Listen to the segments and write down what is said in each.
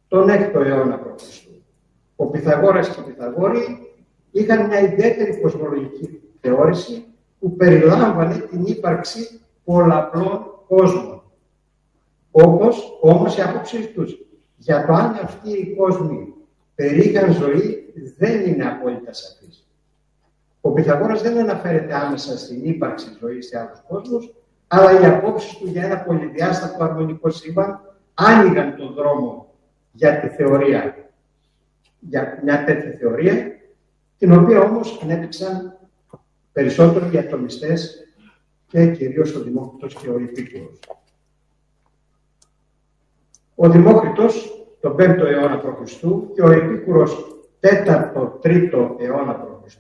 τον 6ο αιώνα π.Χ. Ο Πυθαγόρας και οι Πυθαγόροι είχαν μια ιδιαίτερη κοσμολογική θεώρηση που περιλάμβανε την ύπαρξη πολλαπλών κόσμων. Όπως όμως η άποψή τους για το αν αυτοί οι κόσμοι περίχαν ζωή δεν είναι απόλυτα σαφής. Ο Πυθαγόρας δεν αναφέρεται άμεσα στην ύπαρξη ζωής σε άλλους κόσμους, αλλά οι απόψεις του για ένα πολυδιάστατο αρμονικό σύμπαν άνοιγαν τον δρόμο για τη θεωρία, για μια τέτοια θεωρία, την οποία όμως ανέπτυξαν περισσότερο οι ατομιστές και κυρίως ο Δημόκριτος και ο Επίκουρος. Ο Δημόκριτος τον 5ο αιώνα π.Χ. και ο Επίκουρος 4ο-3ο αιώνα π.Χ.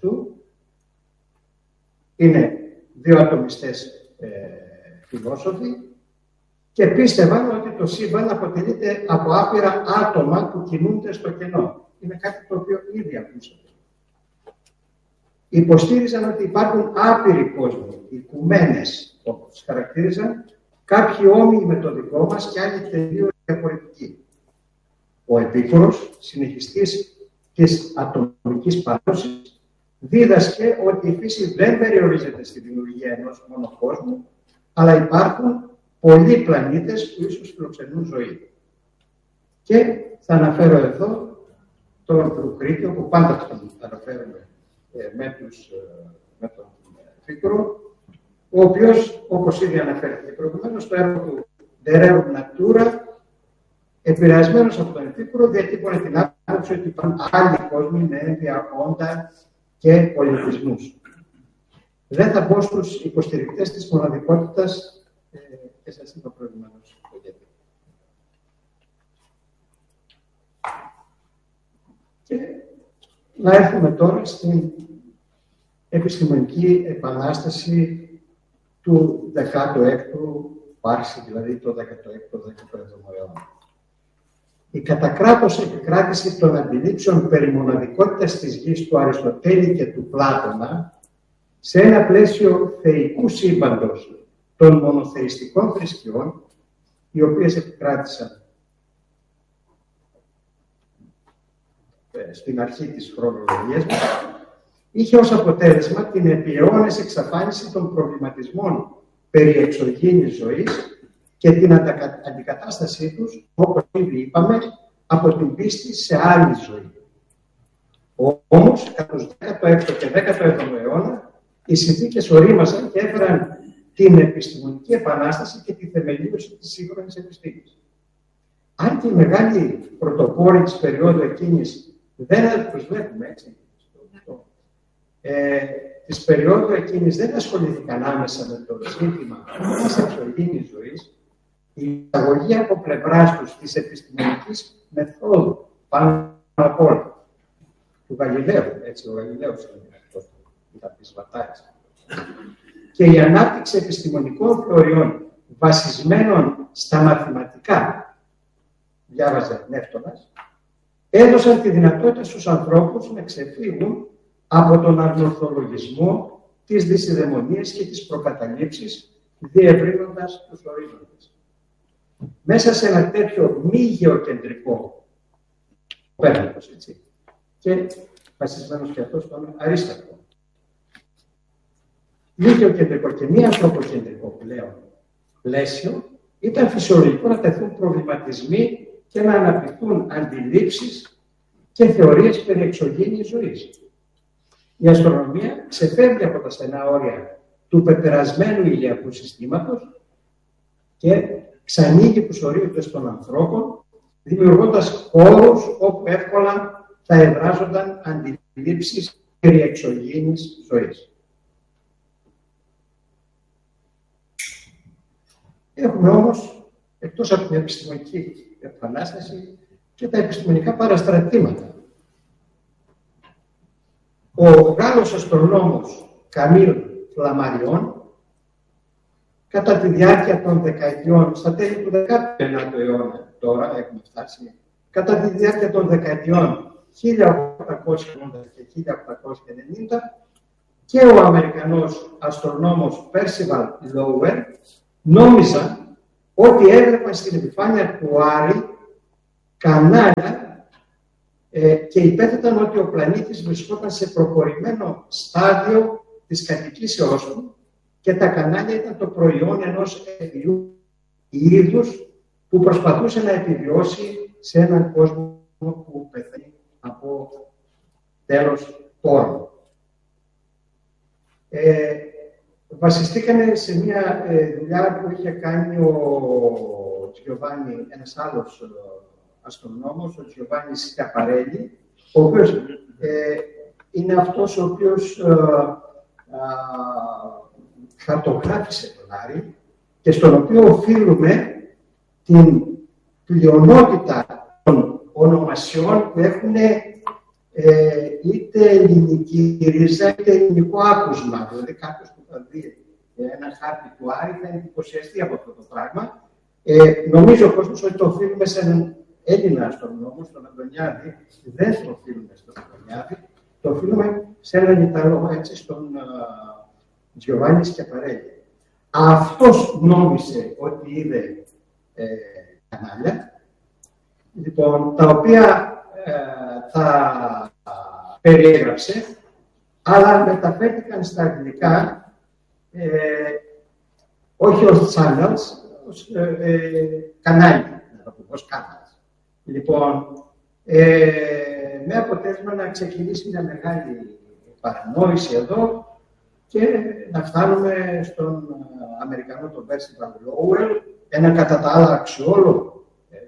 είναι δύο ατομιστές φιλόσοφοι και πίστευαν ότι το σύμπαν αποτελείται από άπειρα άτομα που κινούνται στο κενό. Είναι κάτι το οποίο ήδη ακούσατε. Υποστήριζαν ότι υπάρχουν άπειροι κόσμοι, οικουμένες, όπως τους χαρακτήριζαν, κάποιοι όμοιοι με το δικό μας και άλλοι τελείως διαφορετικοί. Ο Επίκουρος, συνεχιστής της ατομικής παράδοσης, δίδασκε ότι η φύση δεν περιορίζεται στη δημιουργία ενός μόνο κόσμου, αλλά υπάρχουν πολλοί πλανήτες που ίσως φιλοξενούν ζωή. Και θα αναφέρω εδώ τον Λουκρίτιο, που πάντα τον αναφέρουμε με τον Επίκουρο, ο οποίος, όπως ήδη αναφέρθηκε προηγουμένως, στο έργο του De Rerum Natura, επηρεασμένος από τον Επίκουρο, διατύπωνε την άποψη ότι υπάρχουν άλλοι κόσμοι με έμβια όντα και πολιτισμούς. Δεν θα μπω στους υποστηρικτές της μοναδικότητας και σας είπα προηγουμένως. Και να έρθουμε τώρα στην επιστημονική επανάσταση του 16ου Πάρση, δηλαδή το 16ο-17ο αιώνα. Η κατακράτως επικράτηση των αντιλήψεων περί μοναδικότητας της γης του Αριστοτέλη και του Πλάτωνα σε ένα πλαίσιο θεϊκού σύμπαντος των μονοθεϊστικών θρησκειών, οι οποίες επικράτησαν στην αρχή της χρονολογίας μας, είχε ως αποτέλεσμα την επί αιώνες εξαφάνιση των προβληματισμών περί εξωγήινης ζωής και την αντικατάστασή τους, όπως ήδη είπαμε, από την πίστη σε άλλη ζωή. Όμως, κατά τους 16ο και 17ο αιώνα, οι συνθήκες ορίμασαν και έφεραν την επιστημονική επανάσταση και τη θεμελίωση της σύγχρονης επιστήμης. Αν και οι μεγάλοι πρωτοπόροι της περίοδου εκείνης δεν τους βλέπουμε έτσι, της περίοδου εκείνης δεν ασχολήθηκαν άμεσα με το ζήτημα της εξωγήινης ζωής, η εισαγωγή από πλευράς τους της επιστημονικής μεθόδου πάνω απ' όλα του Γαλιλαίου, έτσι ο Γαλιλαίος ήταν της Βατάρης, και η ανάπτυξη επιστημονικών θεωριών βασισμένων στα μαθηματικά, διάβαζε Νεύτωνας, έδωσαν τη δυνατότητα στους ανθρώπους να ξεφύγουν από τον αρνορθολογισμό, τις δυσιδαιμονίες και τις προκαταλήψεις, διευρύνοντας τους ορίζοντες. Μέσα σε ένα τέτοιο μη γεωκεντρικό Κοπέρνικος, έτσι, και βασισμένος και αυτός στον Αρίσταρχο. Μη γεωκεντρικό και μη ανθρωποκεντρικό πλέον πλαίσιο, ήταν φυσιολογικό να τεθούν προβληματισμοί και να αναπτυχθούν αντιλήψεις και θεωρίες περί εξωγήινης ζωής. Η αστρονομία ξεφεύγει από τα στενά όρια του πεπερασμένου ηλιακού συστήματος και ξανοίγει τους ορίζοντες των ανθρώπων, δημιουργώντας χώρους όπου εύκολα θα εδράζονταν αντιλήψεις περί εξωγήινης ζωής. Έχουμε όμως, εκτός από την επιστημονική επανάσταση, και τα επιστημονικά παραστρατήματα. Ο Γάλλος αστρονόμος Καμίλ Φλαμαριόν, κατά τη διάρκεια των δεκαετιών, στα τέλη του 19ου αιώνα, τώρα έχουμε φτάσει, κατά τη διάρκεια των δεκαετιών 1880 και 1890, και ο Αμερικανός αστρονόμος Percival Lowell νόμιζαν ότι έβλεπαν στην επιφάνεια του Άρη κανάλια και υπέθεταν ότι ο πλανήτης βρισκόταν σε προχωρημένο στάδιο της κατοικήσεώς του και τα κανάλια ήταν το προϊόν ενός ευφυού είδους που προσπαθούσε να επιβιώσει σε έναν κόσμο που πεθαίνει από τέλος πόρου. Βασιστήκανε σε μια δουλειά που είχε κάνει ο Τζιοβάνι, ένας άλλος αστρονόμος, ο Τζιοβάνι Σιαπαρέλη, ο οποίος είναι αυτός ο οποίος χαρτογράφησε τον Άρη και στον οποίο οφείλουμε την πλειονότητα των ονομασιών που έχουν είτε ελληνική ρίζα είτε ελληνικό άκουσμα. Δηλαδή κάποιος που θα δει ένα χάρτη του Άρη θα εντυπωσιαστεί από αυτό το πράγμα. Νομίζω ο κόσμος ότι το οφείλουμε σε έναν Έλληνα αστρονόμο, στον Αντωνιάδη. Δεν το οφείλουμε στον Αντωνιάδη, το οφείλουμε σε έναν Ιταλό, έτσι, στον Τζιοβάνι Σιαπαρέλη. Αυτός νόμισε ότι είδε κανάλια, λοιπόν, τα οποία τα περιέγραψε, αλλά μεταφέρθηκαν στα αγγλικά, όχι ως channels, ως κανάλια, ως canals. Λοιπόν, με αποτέλεσμα να ξεκινήσει μια μεγάλη παρανόηση εδώ και να φτάνουμε στον Αμερικανό τον Percival Lowell, ένα κατά τα άλλα αξιόλογο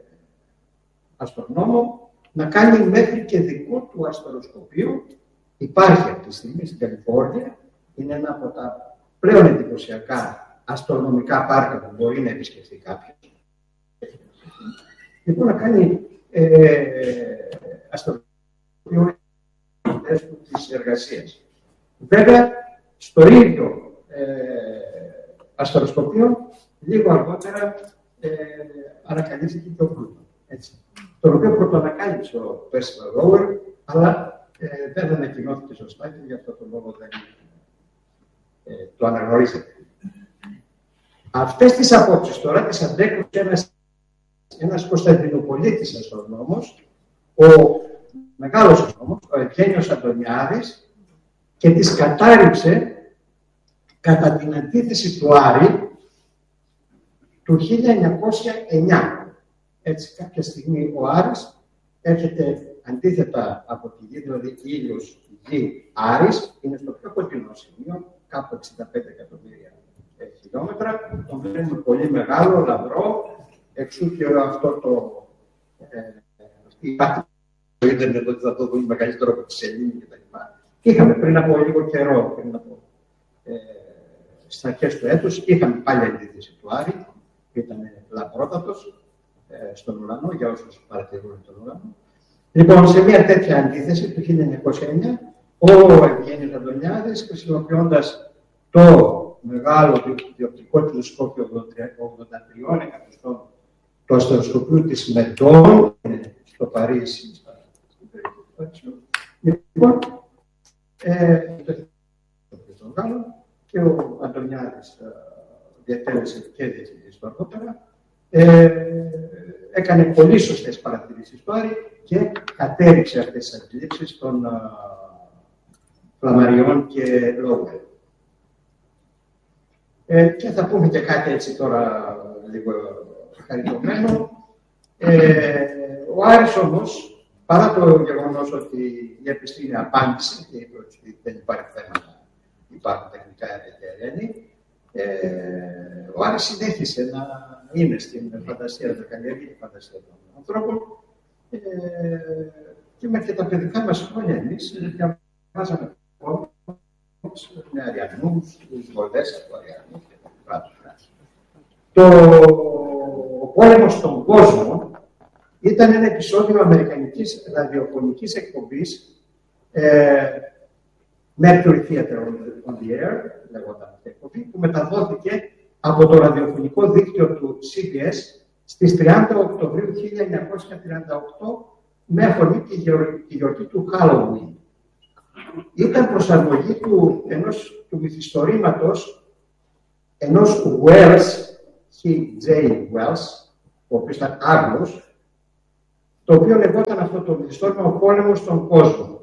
αστρονόμο, να κάνει μέχρι και δικό του αστροσκοπείο. Υπάρχει αυτή τη στιγμή στην Καλιφόρνια, είναι ένα από τα πλέον εντυπωσιακά αστρονομικά πάρκα που μπορεί να επισκεφθεί κάποιος. Λοιπόν, να κάνει αστρονομικό της εργασίας. Βέβαια, στο ίδιο αστροσκοπείο, λίγο αργότερα ανακαλύφθηκε και ο Πλούτο. Τον οποίο πρωτοανακάλυψε ο Percival Lowell, αλλά δεν ανακοινώθηκε σωστά και γι' αυτό τον λόγο δεν το αναγνωρίζεται. Αυτές τις απόψεις τώρα τις αντέκρουσε ένας Κωνσταντινοπολίτης αστρονόμος, ο μεγάλος αστρονόμος, ο Ευγένιος Αντωνιάδης, και τις κατάρριψε κατά την αντίθεση του Άρη του 1909. Έτσι, κάποια στιγμή ο Άρης έρχεται αντίθετα από τη Γη, δηλαδή ήλιος, Γη, Άρης, είναι στο πιο κοντινό σημείο, κάπου 65 εκατομμύρια χιλιόμετρα. Τον βλέπουμε πολύ μεγάλο, λαμπρό, εξού και αυτό το υπάρχει το ίντερνετ ότι θα το δούμε μεγαλύτερο από τη σελήνη κτλ. Είχαμε πριν από λίγο καιρό, πριν από στις αρχές του έτους, είχαμε πάλι αντίθεση του Άρη, που ήταν λαμπρότατος στον ουρανό, για όσους παρατηρούν τον ουρανό. Λοιπόν, σε μια τέτοια αντίθεση του 1909, ο Ευγένιος Αντωνιάδης, χρησιμοποιώντας το μεγάλο διοπτικό τηλεσκόπιο 83 εκατοστών, το αστροσκοπείο της Μετών, στο Παρίσι, στην περιοχή του Παρισιού. Λοιπόν, τον Γάλλο και ο Αντωνιάδης διατέλεσε και διευθυντής του αργότερα. Έκανε πολύ σωστές παρατηρήσεις του Άρη και κατέριξε αυτές τις αντιλήψεις των Φλαμαριών και Λόουελ. Και θα πούμε και κάτι έτσι τώρα λίγο χαριτωμένο. Ο Άρης όμως, παρά το γεγονός ότι η επιστήμη απάντησε και είπε ότι δεν υπάρχει θέμα να υπάρχουν τεχνικά έργα, ο Άρης συνέχισε να είναι στην φαντασία, να καλλιεργεί τη φαντασία των ανθρώπων και μέχρι τα παιδικά μας χρόνια εμείς διαβάζαμε με Αριανούς, τους βολές του Αριανού και ο πόλεμος στον κόσμο ήταν ένα επεισόδιο αμερικανικής ραδιοφωνικής εκπομπής Mercury Theater on the Air, λεγόταν αυτή η εκπομπή, που μεταδόθηκε από το ραδιοφωνικό δίκτυο του CBS στις 30 Οκτωβρίου 1938 με αφορμή τη γιορτή του Halloween. Ήταν προσαρμογή του μυθιστορήματος ενός Wells, J. Wells, ο οποίος ήταν Άγγλος, το οποίο λεγόταν αυτό το μυθιστόρημα «Ο πόλεμος στον κόσμο».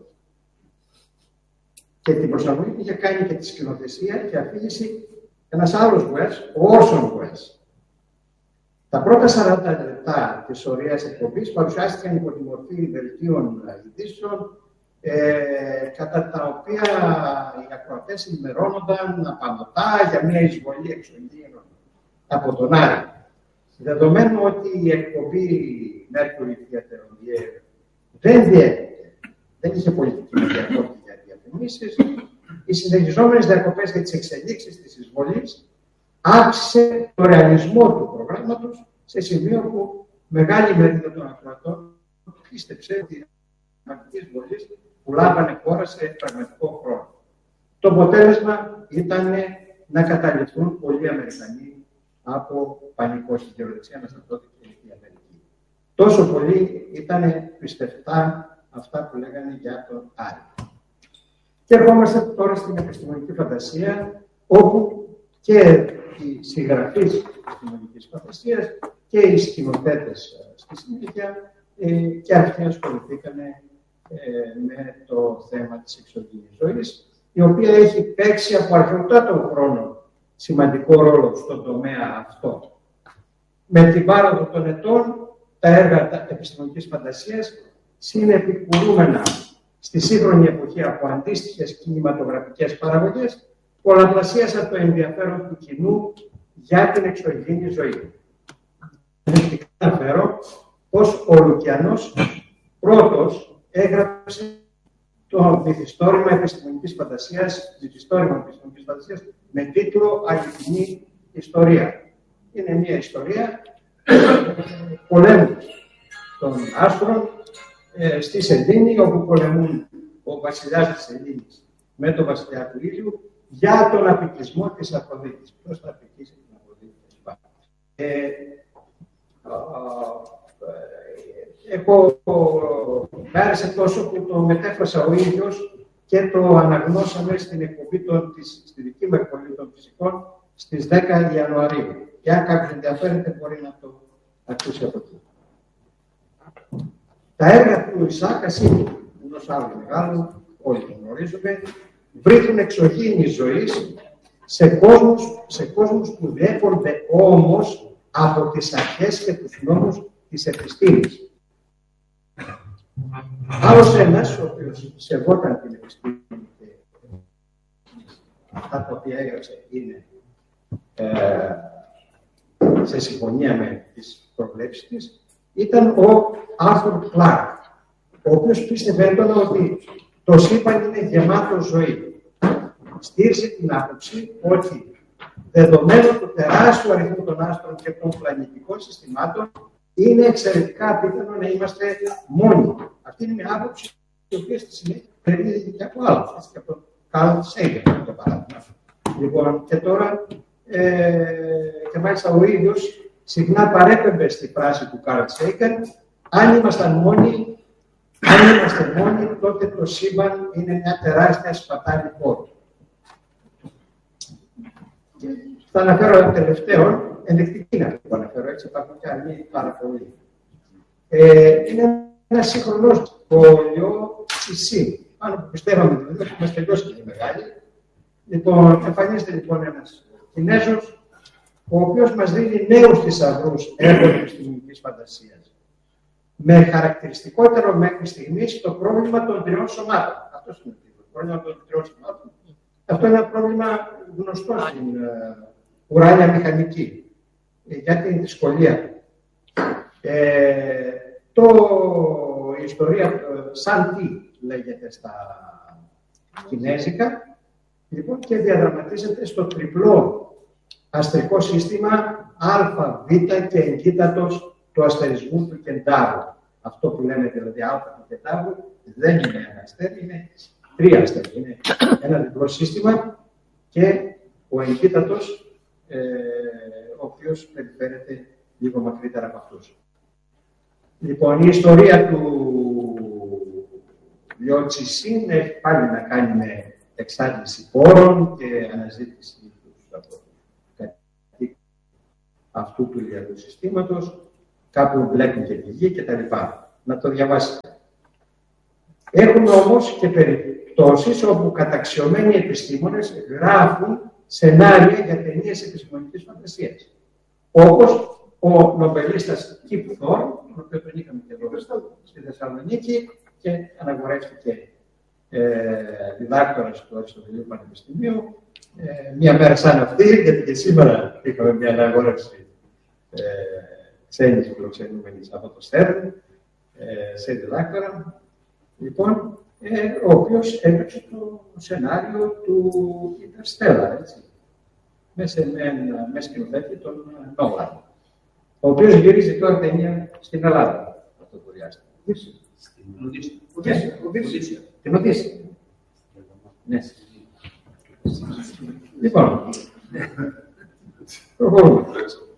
Και την προσαρμογή που είχε κάνει και τη σκηνοθεσία και αφήγηση ένας άλλος Welles, ο Orson Welles. Τα πρώτα 40 λεπτά της ωραίας εκπομπής παρουσιάστηκαν υπό τη μορφή δελτίων ειδήσεων, κατά τα οποία οι ακροατές ενημερώνονταν απανωτά για μια εισβολή εξωγήινων από τον Άρη. Δεδομένου ότι η εκπομπή Mercury Theatre δεν είχε πολιτική μεταφορά για διαφημίσεις, οι συνεχιζόμενες διακοπές για τις εξελίξεις της εισβολής αύξησε το ρεαλισμό του προγράμματος σε σημείο που μεγάλη μερίδα των ακροατών πίστεψε ότι οι πραγματικές εισβολές που λάβανε χώρα σε πραγματικό χρόνο. Το αποτέλεσμα ήταν να καταληφθούν πολλοί Αμερικανοί από πανικό στη γεωδεξία αναστατώθηκε η Αμερική. Τόσο πολύ ήταν πιστευτά αυτά που λέγανε για τον Άρη. Και ερχόμαστε τώρα στην επιστημονική φαντασία, όπου και οι συγγραφείς της επιστημονικής φαντασίας και οι σκηνοθέτες στη συνέχεια και αυτοί ασχοληθήκαν με το θέμα της εξωγήινης ζωής, η οποία έχει παίξει από αρχαιοτάτο χρόνο σημαντικό ρόλο στον τομέα αυτό. Με την πάροδο των ετών, τα έργα επιστημονικής φαντασίας συνεπικουρούμενα στη σύγχρονη εποχή από αντίστοιχες κινηματογραφικές παραγωγές, πολλαπλασίασαν το ενδιαφέρον του κοινού για την εξωγήινη ζωή. Ενδεικτικά αναφέρω πως ο Λουκιανός πρώτος έγραψε το μυθιστόρημα επιστημονικής φαντασίας, με τίτλο «Αληθινή ιστορία». Είναι μια ιστορία πολέμου των άστρων στη Σελήνη, όπου πολεμούν ο βασιλιάς της Σελήνης με τον βασιλιά του ήλιου για τον απικισμό της Αφροδίτης. Ποιος θα απικήσει την Αφροδίτη. Εγώ μ' άρεσε τόσο που το μετέφρασα ο ίδιος και το αναγνώσαμε στην εκπομπή στη δική μου εκπομπή των φυσικών στις 10 Ιανουαρίου. Και αν κάποιος ενδιαφέρεται μπορεί να το ακούσει από εκεί. Τα έργα του Ισαάκ Ασίμοβ, ενός άλλου μεγάλου, όλοι το γνωρίζουμε, βρίσκουν εξωγήινη ζωή σε κόσμους που διέπονται όμως από τις αρχές και τους νόμους της επιστήμης. Άλλος ένας, ο οποίος σεβόταν την επιστήμη και αυτά τα οποία έγραψε είναι σε συμφωνία με τις προβλέψεις της, ήταν ο Άρθουρ Κλάρκ, ο οποίος πίστευε έντονα ότι το σύμπαν είναι γεμάτο ζωή. Στήρισε την άποψη ότι δεδομένου του τεράστιου αριθμού των άστρων και των πλανητικών συστημάτων, είναι εξαιρετικά απίθανο να είμαστε μόνοι. Αυτή είναι μια άποψη η οποία στη συνέχεια πρέπει και από άλλους, έτσι και από τον Καρλ Σέιγκεν, για παράδειγμα. Λοιπόν, και τώρα, και μάλιστα ο ίδιος συχνά παρέπεμπε στη φράση του Καρλ Σέιγκεν, αν είμαστε μόνοι, τότε το σύμπαν είναι μια τεράστια σπατάλη πόρου. Θα αναφέρω ένα τελευταίο, ενδεικτική είναι αυτό που αναφέρω, έτσι υπάρχουν και άλλοι πάρα πολλοί. Είναι ένα σύγχρονο σχόλιο Σισί, πάνω που πιστεύαμε δηλαδή ότι μας τελειώσει και μεγάλη. Λοιπόν, εμφανίζεται λοιπόν ένας Κινέζος, ο οποίος μας δίνει νέους θησαυρούς έργων επιστημονικής φαντασίας. Με χαρακτηριστικότερο μέχρι στιγμής το πρόβλημα των τριών σωμάτων. Αυτό είναι το πρόβλημα των τριών σωμάτων. Αυτό είναι ένα πρόβλημα γνωστό στην ουράνια μηχανική, για την δυσκολία του. Η ιστορία σαν τι λέγεται στα κινέζικα, λοιπόν, και διαδραματίζεται στο τριπλό αστρικό σύστημα α, β και εγκύτατος του αστερισμού του Κεντάβρου. Αυτό που λέμε δηλαδή α του Κεντάβρου δεν είναι ένα αστέρι, είναι τρία αστέρια. Είναι ένα διπλό σύστημα και ο εγκύτατος, ο οποίος περιφέρεται λίγο μακρύτερα από αυτούς. Λοιπόν, η ιστορία του Λιό Τσισίν έχει πάλι να κάνει με εξάντληση πόρων και αναζήτηση αυτού του ηλιακού συστήματος, κάπου βλέπουν και τη γη κτλ. να το διαβάσετε. Έχουμε όμως και περιπτώσεις όπου καταξιωμένοι επιστήμονες γράφουν σενάρια για ταινίες επιστημονικής φαντασίας. Όπως ο νομπελίστας Kip Thorne, τον οποίο τον είχαμε και εδώ στη Θεσσαλονίκη και αναγορεύτηκε διδάκτορας του Αριστοτελείου Πανεπιστημίου. Μια μέρα σαν αυτή, γιατί και σήμερα είχαμε μια αναγόρευση ξένης φιλοξενούμενης από το Στέρν, σε διδάκτορα. Λοιπόν, ο οποίος έπαιξε το σενάριο του Interstellar, έτσι. Με σκηνοθέτη τον Νόλαν, ο οποίος γυρίζει τώρα ταινία στην Ελλάδα αυτό το διάστημα. Την Οδύσσια. Ναι. Λοιπόν, προχωρούμε.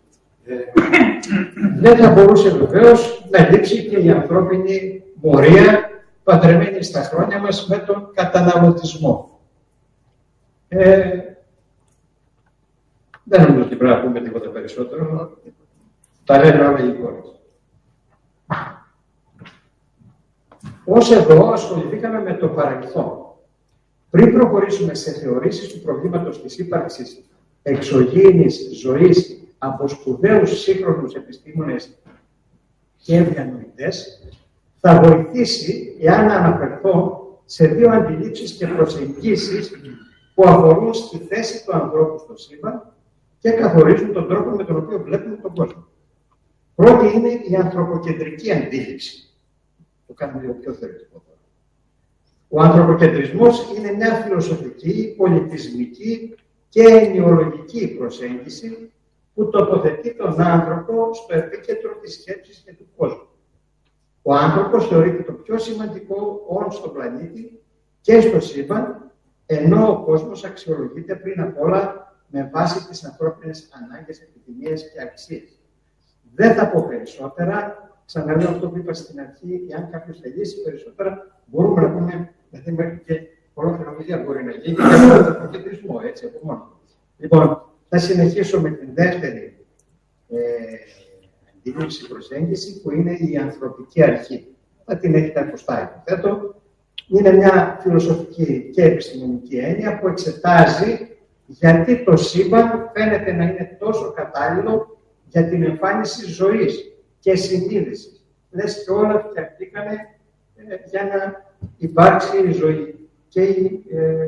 Δεν θα μπορούσε βεβαίως να λείψει και η ανθρώπινη μορία παντρεμένη στα χρόνια μας με τον καταναλωτισμό. Δεν νομίζω ότι πρέπει να πούμε τίποτα περισσότερο. Τα λένε όλα οι εικόνες. Ως εδώ ασχοληθήκαμε με το παρελθόν. Πριν προχωρήσουμε σε θεωρήσεις του προβλήματος της ύπαρξης εξωγήινης ζωής από σπουδαίους σύγχρονους επιστήμονες και διανοητές, θα βοηθήσει εάν αναφερθώ σε δύο αντιλήψεις και προσεγγίσεις που αφορούν στη θέση του ανθρώπου στο σύμπαν και καθορίζουν τον τρόπο με τον οποίο βλέπουμε τον κόσμο. Πρώτη είναι η ανθρωποκεντρική αντίληψη. Το κάνουμε λίγο πιο θεωρητικό τώρα. Ο ανθρωποκεντρισμός είναι μια φιλοσοφική, πολιτισμική και ενοιολογική προσέγγιση που τοποθετεί τον άνθρωπο στο επίκεντρο της σκέψης και του κόσμου. Ο άνθρωπος θεωρείται το πιο σημαντικό όν στον πλανήτη και στο σύμπαν, ενώ ο κόσμος αξιολογείται πριν απ' όλα με βάση τις ανθρώπινες ανάγκες, επιθυμίες και αξίες. Δεν θα πω περισσότερα. Ξαναλέω αυτό που είπα στην αρχή, εάν κάποιος θελήσει περισσότερα, μπορούμε να πούμε, γιατί μέχρι και ολόκληρη ομιλία μπορεί να γίνει, για τον ανθρωποκεντρισμό, έτσι, από μόνο. Λοιπόν, θα συνεχίσω με την δεύτερη αντίληψη προσέγγιση, που είναι η ανθρωπική αρχή. Θα την έχετε ακουστά, υποθέτω. Είναι μια φιλοσοφική και επιστημονική έννοια που εξετάζει γιατί το σύμπαν φαίνεται να είναι τόσο κατάλληλο για την εμφάνιση ζωής και συνείδησης. Λες και όλα φτιαχτήκανε για να υπάρξει η ζωή και η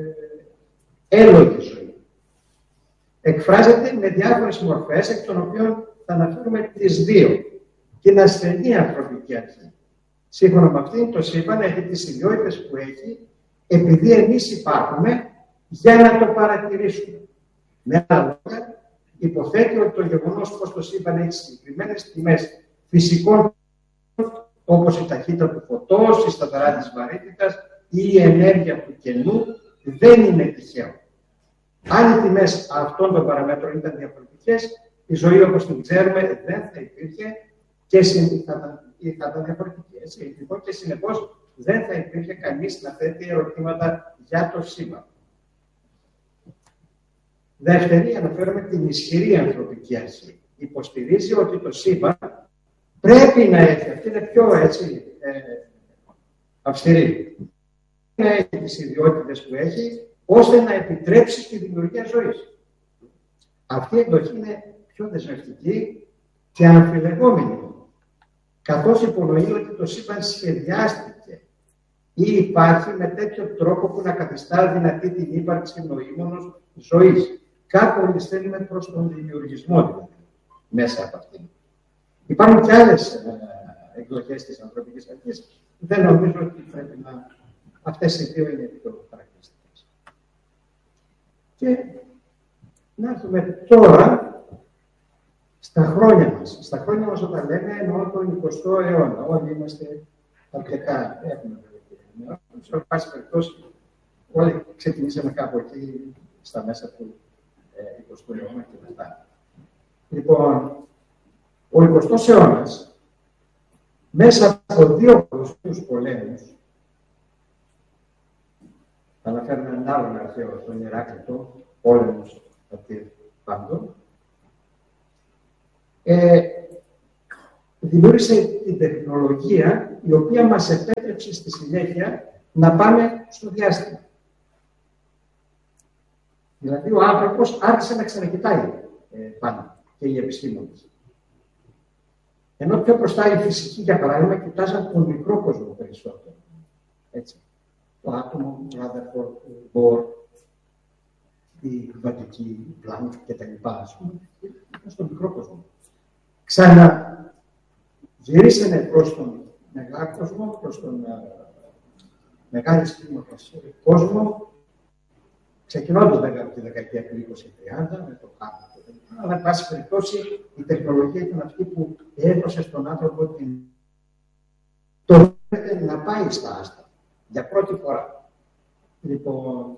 έλογη ζωή. Εκφράζεται με διάφορες μορφές, εκ των οποίων θα αναφέρουμε τις δύο. Και είναι ασθενή ανθρωπική αρχή. Σύμφωνα με αυτήν, το σύμπαν έχει τις ιδιότητες που έχει, επειδή εμείς υπάρχουμε για να το παρατηρήσουμε. Με άλλα λόγια, υποθέτει ότι το γεγονός πως το σύμπαν έχει συγκεκριμένες τιμές φυσικών, όπως η ταχύτητα του φωτός, η σταθερά της βαρύτητας ή η ενέργεια του κενού, δεν είναι τυχαίο. Αν οι τιμές αυτών των παραμέτρων ήταν διαφορετικές, η ζωή όπως την ξέρουμε δεν θα υπήρχε και θα ήταν διαφορετική. Έτσι. Λοιπόν, και συνεπώς δεν θα υπήρχε κανείς να θέτει ερωτήματα για το σύμπαν. Δεύτερη, αναφέρομαι την ισχυρή ανθρωπική αρχή. Υποστηρίζει ότι το σύμπαν πρέπει να έχει, αυτή είναι πιο έτσι, αυστηρή, να έχει τις ιδιότητες που έχει, ώστε να επιτρέψει τη δημιουργία ζωής. Αυτή η εκδοχή είναι πιο δεσμευτική και αμφιλεγόμενη, καθώς υπονοεί ότι το σύμπαν σχεδιάστηκε ή υπάρχει με τέτοιο τρόπο που να καθιστά δυνατή την ύπαρξη νοήμονος ζωής. Κάπου ολιστέλνουμε προς τον δημιουργισμό, δηλαδή, μέσα από αυτήν. Υπάρχουν και άλλες εκδοχές της ανθρωπικής αρχής. Δεν νομίζω ότι πρέπει να... Αυτές οι δύο είναι πιο χαρακτηριστικές. Και να έρθουμε τώρα στα χρόνια μας. Στα χρόνια μας, όταν λέμε, εννοώ τον 20ο αιώνα. Όλοι είμαστε αρκετά, έχουμε βέβαια. Σε πάση περιπτώσει, όλοι ξεκινήσαμε κάπου εκεί, στα μέσα του 20ου αιώνα και μετά. Λοιπόν, ο 20ος αιώνας, μέσα από δύο παγκοσμίους πολέμους, θα αναφέρουμε έναν άλλον αρχαίο, τον Ηράκλειτο, πόλεμος πάντων, δημιούργησε την τεχνολογία η οποία μας επέτρεψε στη συνέχεια να πάμε στο διάστημα. Δηλαδή ο άνθρωπος άρχισε να ξανακοιτάει πάνω και οι επιστήμονες. Ενώ πιο μπροστά οι φυσικοί, για παράδειγμα, κοιτάζαν τον μικρό κόσμο περισσότερο. Έτσι. Το άτομο, ο Rutherford, ο Bohr, η κβαντική, Planck κτλ. Στον μικρό κόσμο. Ξαναγυρίσανε προς τον μεγάλο κόσμο, προς τον μεγάλη κλίμακα κόσμο, ξεκινώντας βέβαια από τη δεκαετία του 20-30 με το κάπου. Αλλά, εν πάση περιπτώσει, η τεχνολογία ήταν αυτή που έδωσε στον άνθρωπο το να πάει στα άστρα για πρώτη φορά. Λοιπόν,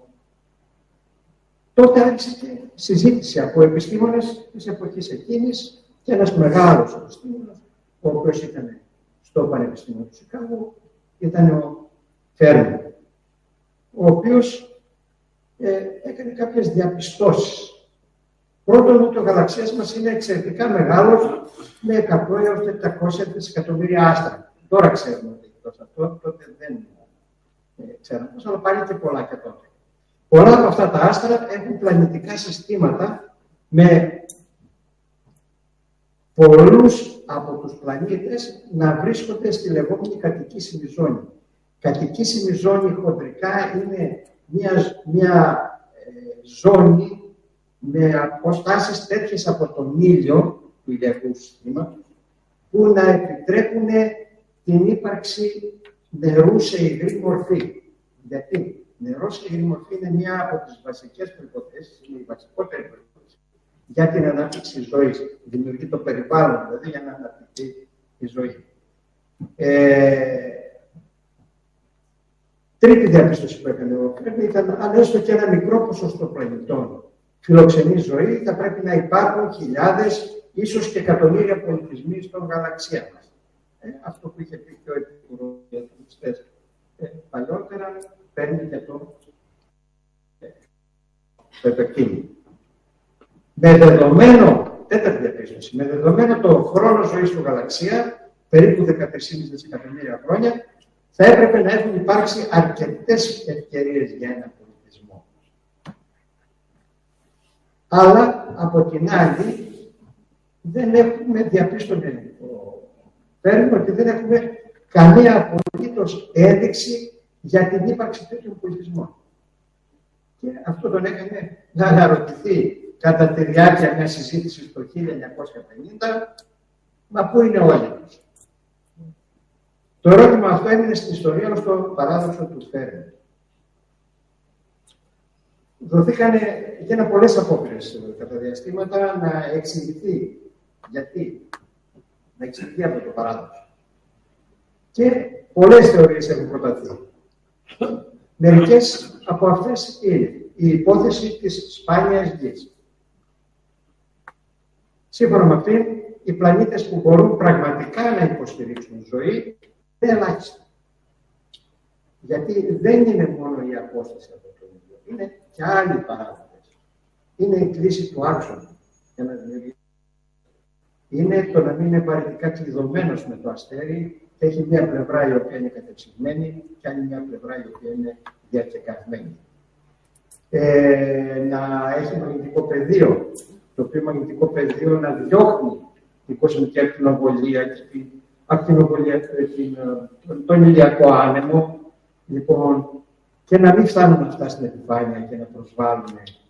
τότε άρχισε και συζήτηση από επιστήμονες της εποχής εκείνης και ένας μεγάλος επιστήμονας, ο οποίος ήταν στο Πανεπιστήμιο του Σικάγο, ήταν ο Φέρμι, ο οποίος έκανε κάποιες διαπιστώσεις. Πρώτον, ότι ο γαλαξίας μας είναι εξαιρετικά μεγάλος, με 100 έως 400 δισεκατομμύρια άστρα. Τώρα ξέρουμε ότι εκτός αυτό, τότε δεν ξέραμε, αλλά πάλι και πολλά και τότε. Πολλά από αυτά τα άστρα έχουν πλανητικά συστήματα με πολλούς από τους πλανήτες να βρίσκονται στη λεγόμενη κατοικήσιμη ζώνη. Κατοικήσιμη ζώνη χοντρικά είναι μια ζώνη με αποστάσεις τέτοιες από τον ήλιο του ηλιακού συστήματος, που να επιτρέπουν την ύπαρξη νερού σε υγρή μορφή. Γιατί νερό σε υγρή μορφή είναι μία από τις βασικές προϋποθέσεις, είναι η βασικότερη προϋπόθεση για την ανάπτυξη ζωής. Δημιουργεί το περιβάλλον, δηλαδή, για να αναπτυχθεί η ζωή. Τρίτη διαπίστωση που έκανε ο Φέρμι ήταν, αν έστω και ένα μικρό ποσοστό πλανητών φιλοξενεί ζωή, θα πρέπει να υπάρχουν χιλιάδες, ίσως και εκατομμύρια πολιτισμοί στον γαλαξία μας. Αυτό που είχε πει και ο Επικουρός παλιότερα, παίρνει και το επεκτείνει. Με δεδομένο, τέταρτη διαπίστωση, με δεδομένο το χρόνο ζωής του γαλαξία, περίπου 13,5 δισεκατομμύρια χρόνια, θα έπρεπε να έχουν υπάρξει αρκετές ευκαιρίες για ένα πολιτισμό. Αλλά, από την άλλη, δεν έχουμε διαπίστωνε ο Φέρμι ότι δεν έχουμε καμία απολύτως ένδειξη για την ύπαρξη τέτοιων πολιτισμών. Και αυτό τον έκανε να αναρωτηθεί κατά τη διάρκεια μιας συζήτησης το 1950, μα πού είναι όλοι μας. Το ερώτημα αυτό έμεινε στην ιστορία ως το παράδοξο του Φέρμι. Γίνανε πολλές απόπειρες κατά διαστήματα να εξηγηθεί γιατί, να εξηγηθεί αυτό το παράδοξο. Και πολλές θεωρίες έχουν προταθεί. Μερικές από αυτές είναι η υπόθεση της σπάνιας γης. Σύμφωνα με αυτήν, οι πλανήτες που μπορούν πραγματικά να υποστηρίξουν ζωή είναι ελάχιστα. Γιατί δεν είναι μόνο η απόσταση από το ίδιο, είναι και άλλοι παράγοντες. Είναι η κλίση του άξονα για να δημιουργήσει. Είναι το να μην είναι βαρυτικά κλειδωμένος με το αστέρι και έχει μια πλευρά η οποία είναι κατεψυγμένη και άλλη μια πλευρά η οποία είναι διαρκεκαθμένη. Να έχει μαγνητικό πεδίο, το οποίο μαγνητικό πεδίο να διώχνει την κοσμική ακτινοβολία και τον ηλιακό άνεμο, λοιπόν, και να μην φτάνουν αυτά στην επιφάνεια και να προσβάλλουν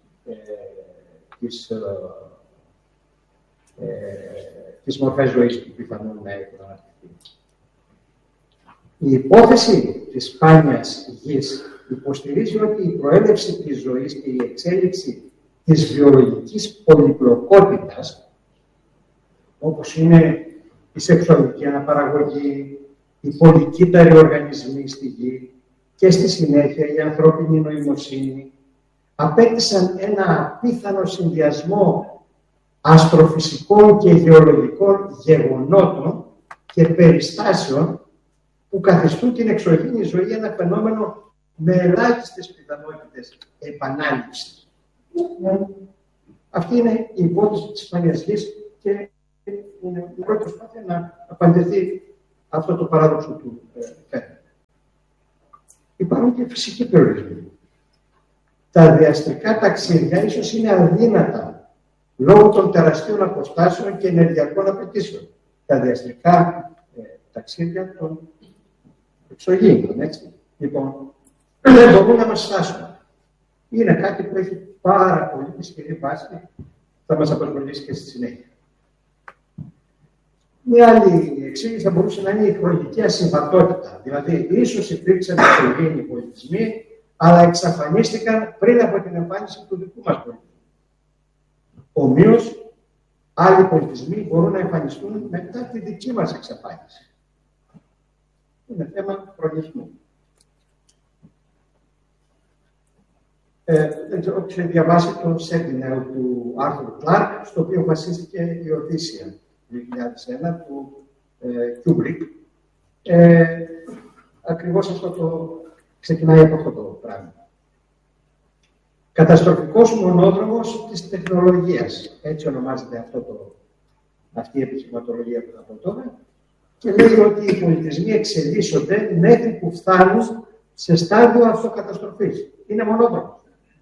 τις μορφές ζωής που πιθανόν να έχουν αναπτυχθεί. Η υπόθεση της σπάνιας γης υποστηρίζει ότι η προέλευση της ζωής και η εξέλιξη της βιολογικής πολυπλοκότητας, όπως είναι η σεξουαλική αναπαραγωγή, οι πολυκύτταροι οργανισμοί στη γη και στη συνέχεια η ανθρώπινη νοημοσύνη, απέκτησαν ένα απίθανο συνδυασμό αστροφυσικών και γεωλογικών γεγονότων και περιστάσεων που καθιστούν την εξωγήινη ζωή ένα φαινόμενο με ελάχιστες πιθανότητες επανάληψης. Αυτή είναι η υπόθεση της σπάνιας γης και είναι η πρώτη προσπάθεια να απαντηθεί αυτό το παράδοξο του φαίνεται. Υπάρχουν και φυσικοί περιορισμοί. Τα διαστρικά ταξίδια ίσως είναι αδύνατα λόγω των τεραστίων αποστάσεων και ενεργειακών απαιτήσεων. Τα διαστρικά ταξίδια των εξωγήινων, έτσι. Λοιπόν, δεν μπορούν να μας φτάσουν. Είναι κάτι που έχει πάρα πολύ ισχυρή βάση, θα μας απασχολήσει και στη συνέχεια. Μια άλλη εξήγηση θα μπορούσε να είναι η χρονική ασυμβατότητα. Δηλαδή, ίσως υπήρξαν εξωγήινοι πολιτισμοί, αλλά εξαφανίστηκαν πριν από την εμφάνιση του δικού μας πολιτισμού. Ομοίως, άλλοι πολιτισμοί μπορούν να εμφανιστούν μετά τη δική μας εξαφάνιση. Είναι θέμα χρονισμού. Όποιος διαβάσει το Sentinel του Arthur Clarke, στο οποίο βασίστηκε η Οδύσσεια 2001 του Kubrick. Ακριβώς αυτό το ξεκινάει από αυτό το πράγμα. Καταστροφικός μονόδρομος της τεχνολογίας. Έτσι ονομάζεται αυτή η επιχειρηματολογία που θα πω τώρα. Και λέει ότι οι πολιτισμοί εξελίσσονται μέχρι που φτάνουν σε στάδιο αυτοκαταστροφής. Είναι μονόδρομος.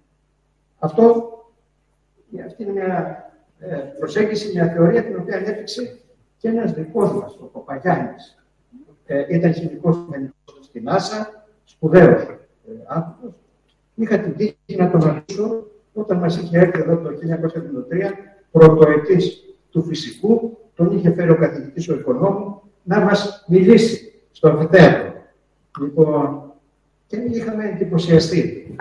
Αυτή είναι μια προσέγγιση, μια θεωρία την οποία ανέπτυξε και ένας δικός μας, ο Παπαγιάννης. Ήταν χημικός στην NASA, σπουδαίος άνθρωπος. Είχα την τύχη να τον ακούσω όταν μας είχε έρθει εδώ το 1973, πρωτοετής του φυσικού, τον είχε φέρει ο καθηγητής ο οικονόμου να μας μιλήσει στο αμφιτέατρο. Λοιπόν, και είχαμε εντυπωσιαστεί.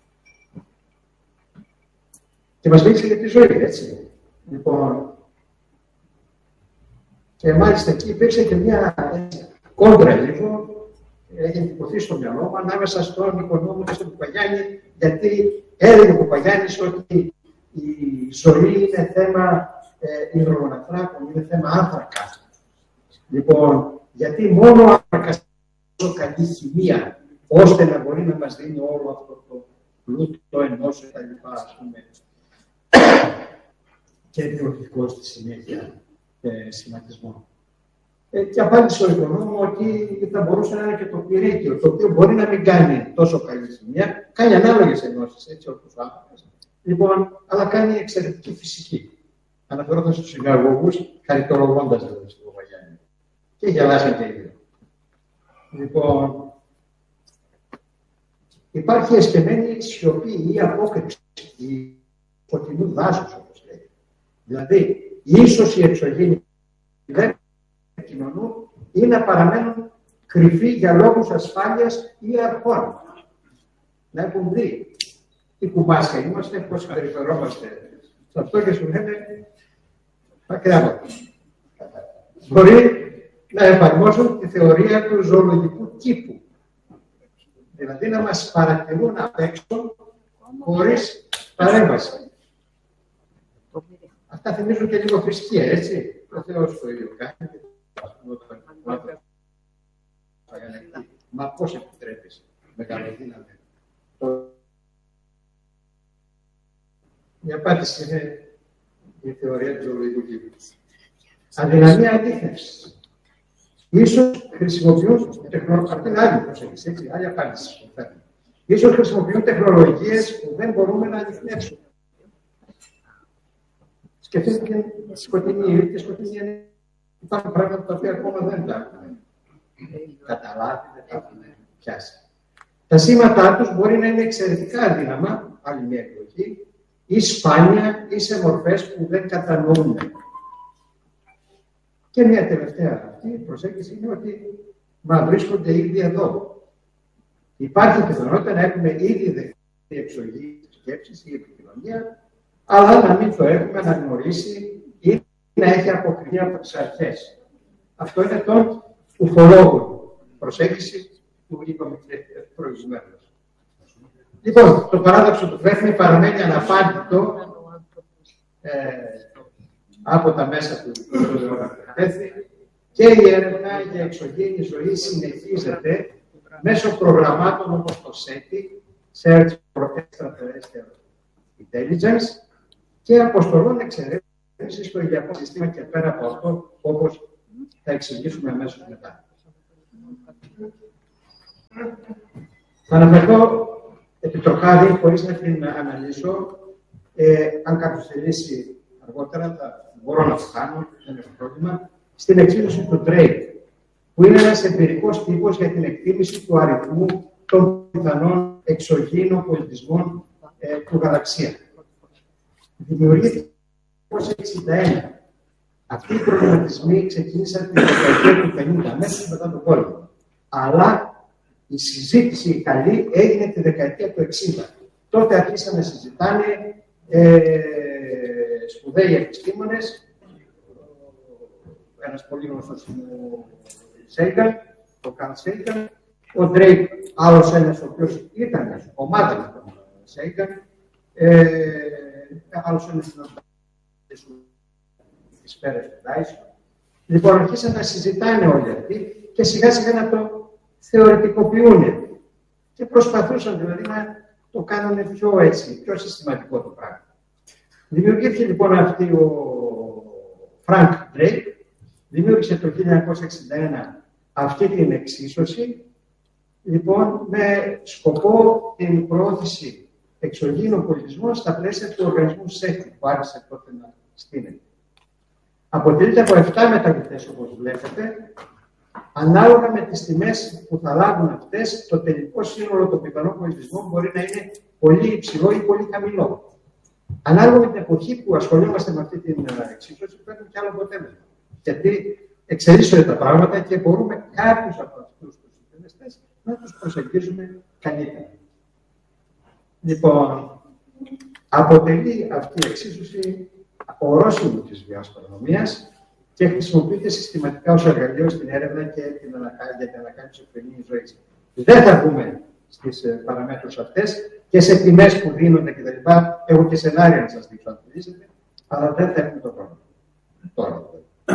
Και μας μίλησε για τη ζωή, έτσι. Λοιπόν, και μάλιστα εκεί υπήρξε και μια κόντρα λίγο, έχει εντυπωθεί στο μυαλό μου, ανάμεσα στον οικονόμο και στον Παπαγιάννη, γιατί έλεγε ο Παπαγιάννης ότι η ζωή είναι θέμα υδρογοναθράκων, είναι θέμα άνθρακα. Λοιπόν, γιατί μόνο ο άνθρακας έχει καλή χημεία, ώστε να μπορεί να μας δίνει όλο αυτό το πλούτο ενός και τα λοιπά, ας πούμε, και βιολογικό στη συνέχεια σχηματισμό. Και απάντησε ο οικονόμου ότι θα μπορούσε να είναι και το πυρίκιο, το οποίο μπορεί να μην κάνει τόσο καλή χημεία, κάνει ανάλογες ενώσεις, έτσι όπως ο άνθρωπος. Λοιπόν, αλλά κάνει εξαιρετική φυσική. Αναφερόταν στους συναγωγούς, χαριτολογώντας δηλαδή στον Παπαγιάννη. Και γελάσαν και οι δύο. Λοιπόν, υπάρχει εσκεμμένη σιωπή ή απόκρυψη, η φωτεινού δάσους, όπως λέει. Δηλαδή, ίσως οι εξωγήινοι δεν επικοινωνούν ή να παραμένουν κρυφοί για λόγους ασφάλειας ή αρχών. Να έχουν δει τι κουμπάσια είμαστε, πώς συμπεριφερόμαστε σε αυτό και σου λένε μακριά από αυτό. Μπορεί να εφαρμόσουν τη θεωρία του ζωολογικού κήπου. Δηλαδή να μας παρατηρούν απ' έξω χωρίς παρέμβαση. Αυτά θυμίζουν και λίγο θρησκεία, έτσι. Ο Θεός το ίδιο κάνει. Μα πώς επιτρέπεις μεγαλοδύναμη. Η απάντηση είναι η θεωρία του ζωολογικού κήπου. Αδυναμία αντίθεση. Ίσως χρησιμοποιούν άλλη απάντηση. Ίσως χρησιμοποιούν τεχνολογίες που δεν μπορούμε να ανοιχνεύσουμε. Σκεφτείτε τη σκοτεινή ύλη και σκοτεινή είναι. Υπάρχουν πράγματα τα οποία ακόμα δεν τα έχουμε καταλάβει, δεν τα έχουμε πιάσει. Τα σήματά τους μπορεί να είναι εξαιρετικά αδύναμα, άλλη μια επιλογή, ή σπάνια ή σε μορφές που δεν κατανοούμε. Και μια τελευταία αυτή προσέγγιση είναι ότι βρίσκονται ήδη εδώ. Υπάρχει πιθανότητα να έχουμε ήδη δεχτεί εξωγήινες σκέψεις ή επικοινωνία, αλλά να μην το έχουμε αναγνωρίσει ή να έχει αποκριθεί από τις αρχές. Αυτό είναι το ουφολόγο προσέγγιση που είπαμε και προηγουμένως. Λοιπόν, το παράδοξο του Φέρμη παραμένει αναπάντητο από τα μέσα του και η έρευνα για εξωγήινη ζωή συνεχίζεται μέσω προγραμμάτων όπως το SETI, Search for Extraterrestrial Intelligence, και αποστολών εξερεύνησης στο ηλιακό σύστημα και πέρα από αυτό, όπως θα εξηγήσουμε αμέσως μετά. Θα αναφερθώ επιτροχάρη, χωρίς να την αναλύσω. Αν κάποιος θελήσει αργότερα, μπορώ να το κάνω, δεν έχω πρόβλημα. Στην εξίσωση του Drake, που είναι ένας εμπειρικός τύπος για την εκτίμηση του αριθμού των πιθανών εξωγήινων πολιτισμών του γαλαξία. Δημιουργήθηκε το 1961. Αυτοί οι προβληματισμοί ξεκίνησαν την δεκαετία του 50, αμέσως μετά τον πόλεμο. Αλλά η συζήτηση η καλή έγινε τη δεκαετία του 60. Τότε αρχίσαν να συζητάνε σπουδαίοι επιστήμονες, ένας πολύ γνωστός ο Σέιγκαν, ο Καρλ Σέιγκαν, ο Drake, άλλος ένας ο οποίος ήταν ομάδα με τον Σέιγκαν, άλλος ένας της σφαίρας του Dyson. Λοιπόν, αρχίσαν να συζητάνε όλοι αυτοί και σιγά σιγά να το θεωρητικοποιούν και προσπαθούσαν δηλαδή να το κάνουν πιο συστηματικό το πράγμα. Δημιουργήθηκε λοιπόν αυτή ο Frank Drake, δημιούργησε το 1961 αυτή την εξίσωση, λοιπόν, με σκοπό την προώθηση εξωγήινων πολιτισμών στα πλαίσια του οργανισμού SETI, που άρχισε τότε να στείνεται. Αποτελείται από 7 μεταβλητές, όπως βλέπετε, ανάλογα με τις τιμές που θα λάβουν αυτές, το τελικό σύνολο των πιθανών πολιτισμών μπορεί να είναι πολύ υψηλό ή πολύ χαμηλό. Ανάλογα με την εποχή που ασχολούμαστε με αυτή την εξίσωση, παίρνουν και άλλο αποτέλεσμα. Γιατί εξελίσσονται τα πράγματα και μπορούμε κάποιους από αυτούς τους συντελεστές να τους προσεγγίζουμε καλύτερα. Λοιπόν, αποτελεί αυτή η εξίσωση ορόσημο της βιοασტრονομίας και χρησιμοποιείται συστηματικά ως εργαλείο στην έρευνα και για την ανακάλυψη ευφυηνής ζωής. Δεν θα βγούμε στις παραμέτρους αυτές και σε τιμές που δίνονται κτλ. Έχω και σενάρια να σας δείξω αν θέλετε, αλλά δεν θα έχουμε το πρόβλημα.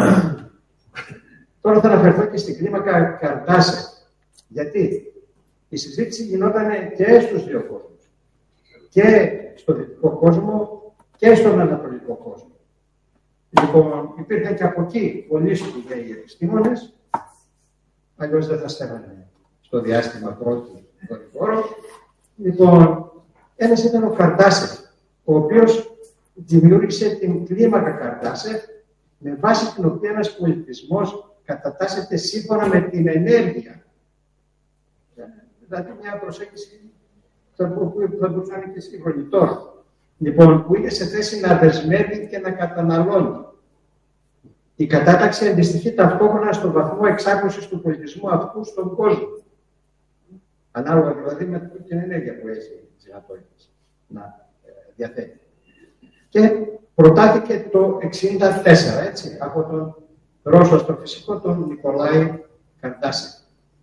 Τώρα θα αναφερθώ και στην κλίμακα Καρτάσεφ. Γιατί η συζήτηση γινόταν και στους δύο κόσμους. Και στο δυτικό κόσμο και στον ανατολικό κόσμο. Λοιπόν, υπήρχαν και από εκεί πολλοί σπουδαίοι επιστήμονες, αλλιώς δεν θα στέλνανε στο διάστημα πρώτη δορυφόρο. Λοιπόν, ένας ήταν ο Καρτάσεφ, ο οποίος δημιούργησε την κλίμακα Καρτάσεφ, με βάση την οποία ένας πολιτισμός κατατάσσεται σύμφωνα με την ενέργεια. Δηλαδή μια προσέγγιση που θα μπορούσε να είναι και σύγχρονη τώρα. Λοιπόν, που είναι σε θέση να δεσμεύει και να καταναλώνει. Η κατάταξη αντιστοιχεί ταυτόχρονα στον βαθμό εξάπλωσης του πολιτισμού αυτού στον κόσμο. Ανάλογα δηλαδή με την ενέργεια που έχει τις δυνατότητες να διαθέτει. Και προτάθηκε το 1964, έτσι, από τον Ρώσο αστροφυσικό, τον Νικολάη Καρτάσεφ.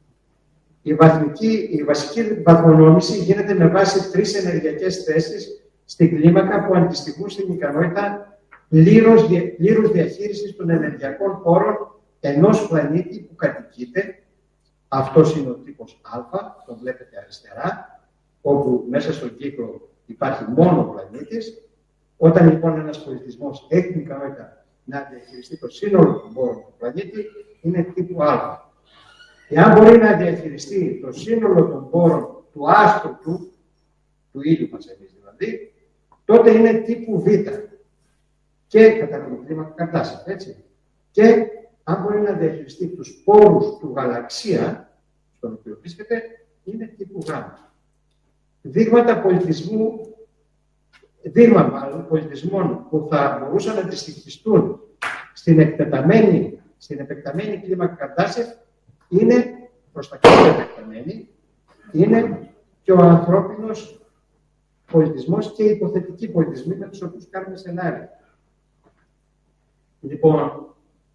Η βασική βαθμονόμηση γίνεται με βάση 3 ενεργειακές θέσεις στην κλίμακα που αντιστοιχούν στην ικανότητα πλήρους διαχείρισης των ενεργειακών πόρων ενός πλανήτη που κατοικείται. Αυτός είναι ο τύπος Α, τον βλέπετε αριστερά, όπου μέσα στον κύκλο υπάρχει μόνο ο πλανήτης. Όταν λοιπόν ένας πολιτισμός έχει την ικανότητα να διαχειριστεί το σύνολο των πόρων του πλανήτη, είναι τύπου Α. Εάν μπορεί να διαχειριστεί το σύνολο των πόρων του άστρου του ήλιου μας εμείς δηλαδή, τότε είναι τύπου Β. Και κατά την κλίμακα Καρτάσεφ, έτσι. Και αν μπορεί να διαχειριστεί τους πόρους του γαλαξία, στον οποίο βρίσκεται, είναι τύπου Γ. Δείγματα πολιτισμών που θα μπορούσαν να αντιστοιχιστούν στην επεκταμένη κλίμακα Καρτάσεφ είναι, προς τα κάτω επεκταμένη, είναι και ο ανθρώπινος πολιτισμός και οι υποθετικοί πολιτισμοί με τους οποίους κάνουμε σενάρια. Λοιπόν,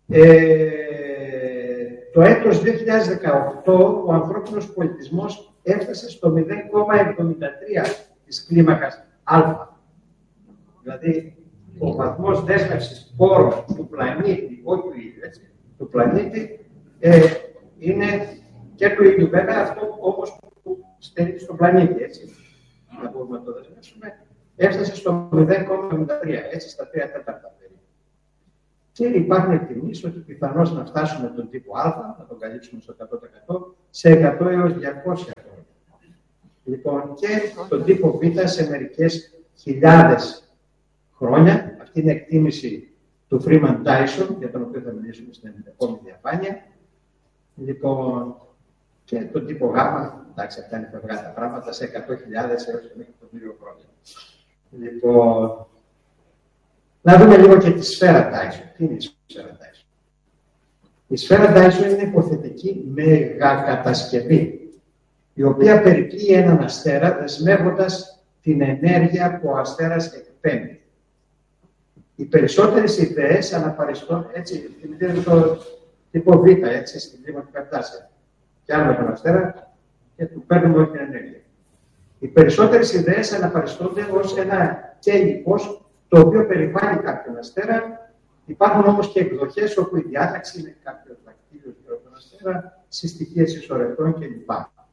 το έτος 2018 ο ανθρώπινος πολιτισμός έφτασε στο 0,73 της κλίμακας Α. Δηλαδή, ο βαθμός δέσμευσης πόρων του πλανήτη, όχι του ήλιου, έτσι, του πλανήτη, είναι και του ήλιου βέβαια, αυτό όμως που στέλνει στον πλανήτη, έτσι. Να μπορούμε να το δεσμεύσουμε, έφτασε στο 0,73, έτσι, στα 3 τέταρτα περίπου. Και υπάρχουν εκτιμήσεις ότι πιθανώς να φτάσουμε τον τύπο Α, να τον καλύψουμε στο 100%, σε 100 έως 200 χρόνια. Λοιπόν, και τον τύπο Β σε μερικές χιλιάδες χρόνια. Αυτή είναι η εκτίμηση του Freeman Dyson, για τον οποίο θα μιλήσουμε στην επόμενη διαφάνεια. Λοιπόν, και τον τύπο Γ, εντάξει, αυτά είναι φευγά τα πράγματα, σε 100.000 έως και μέχρι το 1.000.000 χρόνια. Λοιπόν, να δούμε λίγο και τη σφαίρα Dyson. Τι είναι η σφαίρα Dyson? Η σφαίρα Dyson είναι υποθετική μεγακατασκευή, η οποία περιποιεί έναν αστέρα δεσμεύοντας την ενέργεια που ο αστέρας εκπέμπει. Οι περισσότερες ιδέες αναπαριστούν, έτσι, θυμηθείτε το τύπο Β, έτσι, στην κλιματική κατάσταση. Πιάνουμε τον αστέρα και του παίρνουμε όλη την ενέργεια. Οι περισσότερες ιδέες αναπαριστούνται ως ένα κέλικος το οποίο περιβάλλει κάποιον αστέρα. Υπάρχουν όμως και εκδοχές όπου η διάταξη είναι κάποιο δακτύλιο γύρω από τον αστέρα, συστοιχίες ισορρευτών κλπ.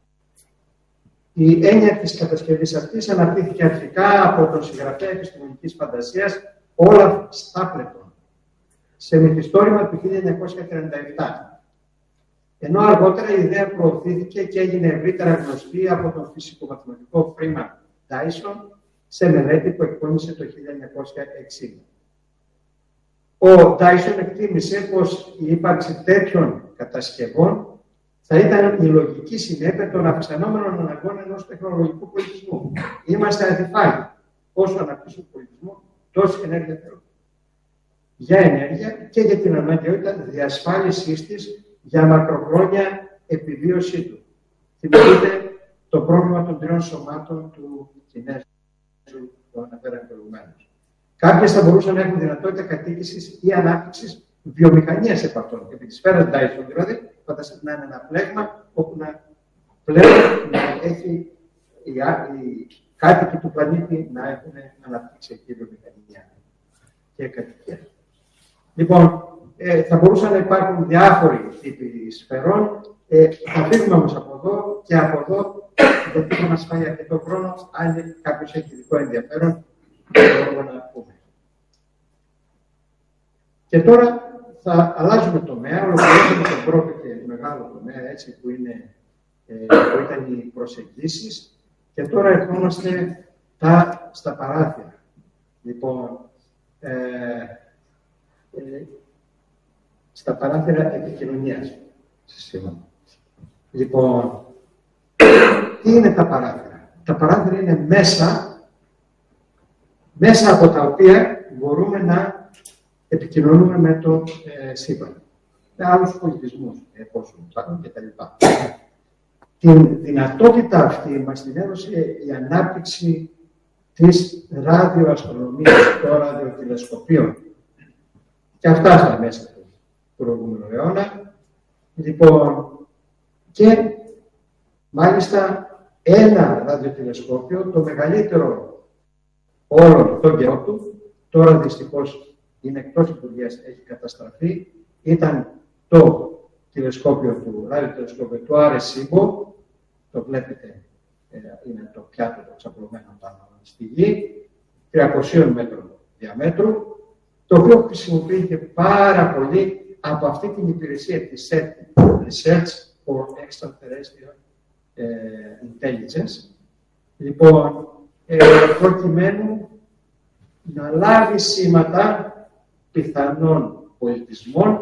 Η έννοια της κατασκευής αυτής αναπτύχθηκε αρχικά από τον συγγραφέα επιστημονικής φαντασίας Όλαφ Στάπλετον σε μυθιστόρημα του 1937. Ενώ αργότερα η ιδέα προωθήθηκε και έγινε ευρύτερα γνωστή από τον φυσικομαθηματικό Freeman Dyson σε μελέτη που εκπώνησε το 1960. Ο Dyson εκτίμησε πως η ύπαρξη τέτοιων κατασκευών θα ήταν η λογική συνέπεια των αυξανόμενων αναγκών ενός τεχνολογικού πολιτισμού. Είμαστε αδιφάγοι. Όσο αναπτύσσουμε τον πολιτισμό, τόση ενέργεια θέλουμε. Για ενέργεια και για την αναγκαιότητα διασφάλισής της για μακροχρόνια επιβίωσή του. Θυμηθείτε το πρόβλημα των 3 σωμάτων του Κινέζου που αναφέραμε προηγουμένως. Κάποιες θα μπορούσαν να έχουν δυνατότητα κατοίκησης ή ανάπτυξης βιομηχανίας επ' αυτών. Επί της σφαίρας Dyson, δηλαδή, φανταστείτε να είναι ένα πλέγμα όπου πλέον να έχει οι κάτοικοι του πλανήτη να έχουν αναπτυξιακή βιομηχανία και κατοικία. Λοιπόν, θα μπορούσαν να υπάρχουν διάφοροι τύποι σφαιρών. Θα φύγουμε όμως από εδώ και από εδώ, γιατί θα μας φάει αρκετό χρόνο. Αν κάποιος έχει ειδικό ενδιαφέρον, μπορούμε να πούμε. Και τώρα θα αλλάζουμε τομέα, ολοκληρώσαμε τον πρώτο και μεγάλο τομέα, έτσι, που ήταν οι προσεγγίσεις. Και τώρα ερχόμαστε στα παράθυρα. Λοιπόν, στα παράθυρα επικοινωνίας. Λοιπόν, τι είναι τα παράθυρα? Τα παράθυρα είναι μέσα από τα οποία μπορούμε να επικοινωνούμε με το σύμπαν, με άλλους πολιτισμούς, κτλ. Την δυνατότητα αυτή μας την έδωσε η ανάπτυξη της ραδιοαστρονομίας, των ραδιοτηλεσκοπίων. Και αυτά στα μέσα του προηγούμενου αιώνα. Λοιπόν, και μάλιστα ένα ραδιοτηλεσκόπιο, το μεγαλύτερο όλων τον καιρό του, τώρα δυστυχώς είναι εκτός λειτουργίας, έχει καταστραφεί, ήταν το τηλεσκόπιο του ραδιοτηλεσκόπιο του Arecibo, το βλέπετε, είναι το πιάτο το ξαπλωμένο πάνω στη γη, 300 μέτρων διαμέτρου, το οποίο χρησιμοποιείται πάρα πολύ από αυτή την υπηρεσία της SETI, Research for Extraterrestrial Intelligence. Λοιπόν, προκειμένου να λάβει σήματα πιθανών πολιτισμών.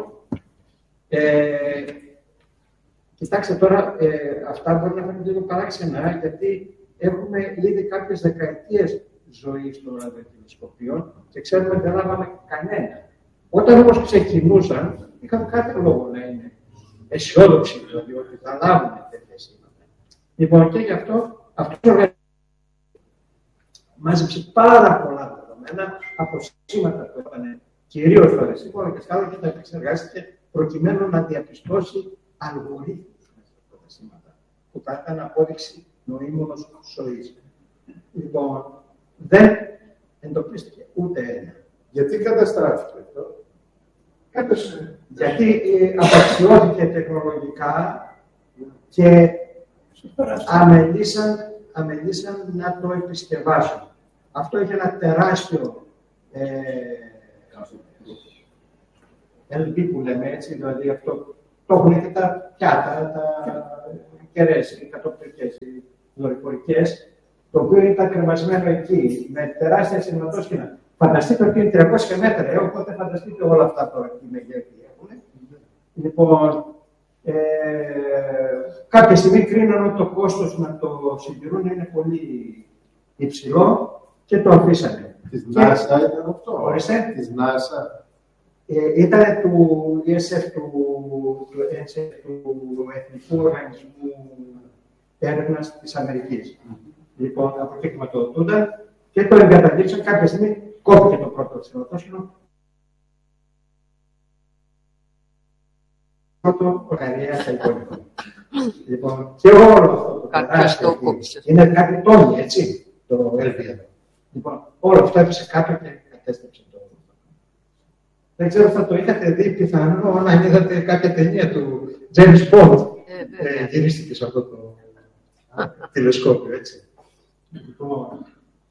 Κοιτάξτε τώρα, αυτά μπορεί να φαίνονται λίγο παράξενα, γιατί έχουμε ήδη κάποιες δεκαετίες ζωής των ραδιοτηλεσκοπίων και ξέρουμε ότι δεν λάβαμε κανένα. Όταν όμως ξεκινούσαν, είχαν κάθε λόγο να είναι αισιόδοξοι, δηλαδή ότι θα λάβουν τέτοια σήματα. Λοιπόν, και γι' αυτό ο οργανισμός μάζεψε πάρα πολλά δεδομένα από σήματα που ήταν κυρίως το Arecibo και σκάλα και τα επεξεργάστηκε προκειμένου να διαπιστώσει αλγορίθμους μέσα από τα σήματα που θα ήταν απόδειξη νοήμωνος ζωής. Λοιπόν, δεν εντοπίστηκε ούτε ένα. Γιατί καταστράφηκε αυτό? Γιατί απαξιώθηκε τεχνολογικά και αμελήσαν να το επισκευάσουν. Αυτό είχε ένα τεράστιο LP που λέμε έτσι, δηλαδή αυτό το έχουν και τα πιάτα, τα κερές, οι κατοπτρικές, οι δορυφορικές, το οποίο ήταν κρεμασμένο εκεί, με τεράστια σηματόσχηνα. Φανταστείτε ότι είναι 300 μέτρα, οπότε φανταστείτε όλα αυτά τώρα τι μεγέθη έχουν. Λοιπόν, κάποια στιγμή κρίναν ότι το κόστος να το συντηρούν είναι πολύ υψηλό και το αφήσανε. Της NASA ήταν αυτό. Ορίστε. Της NASA. Ήταν του ESF, του Εθνικού Οργανισμού Έρευνας της Αμερικής. Λοιπόν, από εκεί χρηματοδοτούνταν και το εγκαταλείψαν. Κάποια στιγμή κόπηκε το πρώτο σηματόσχηνο. Πρώτο Οργανία τα υπόλοιπα. Λοιπόν, και όλο αυτό το τεράστιο είναι κάτι τόνι, έτσι, το LV. Λοιπόν, όλο αυτό έπεσε κάτω και κατέστρεψε το. Δεν ξέρω αν θα το είχατε δει, πιθανό να είδατε κάποια ταινία του James Bond. Γυρίστηκε σε αυτό το τηλεσκόπιο, έτσι. Λοιπόν,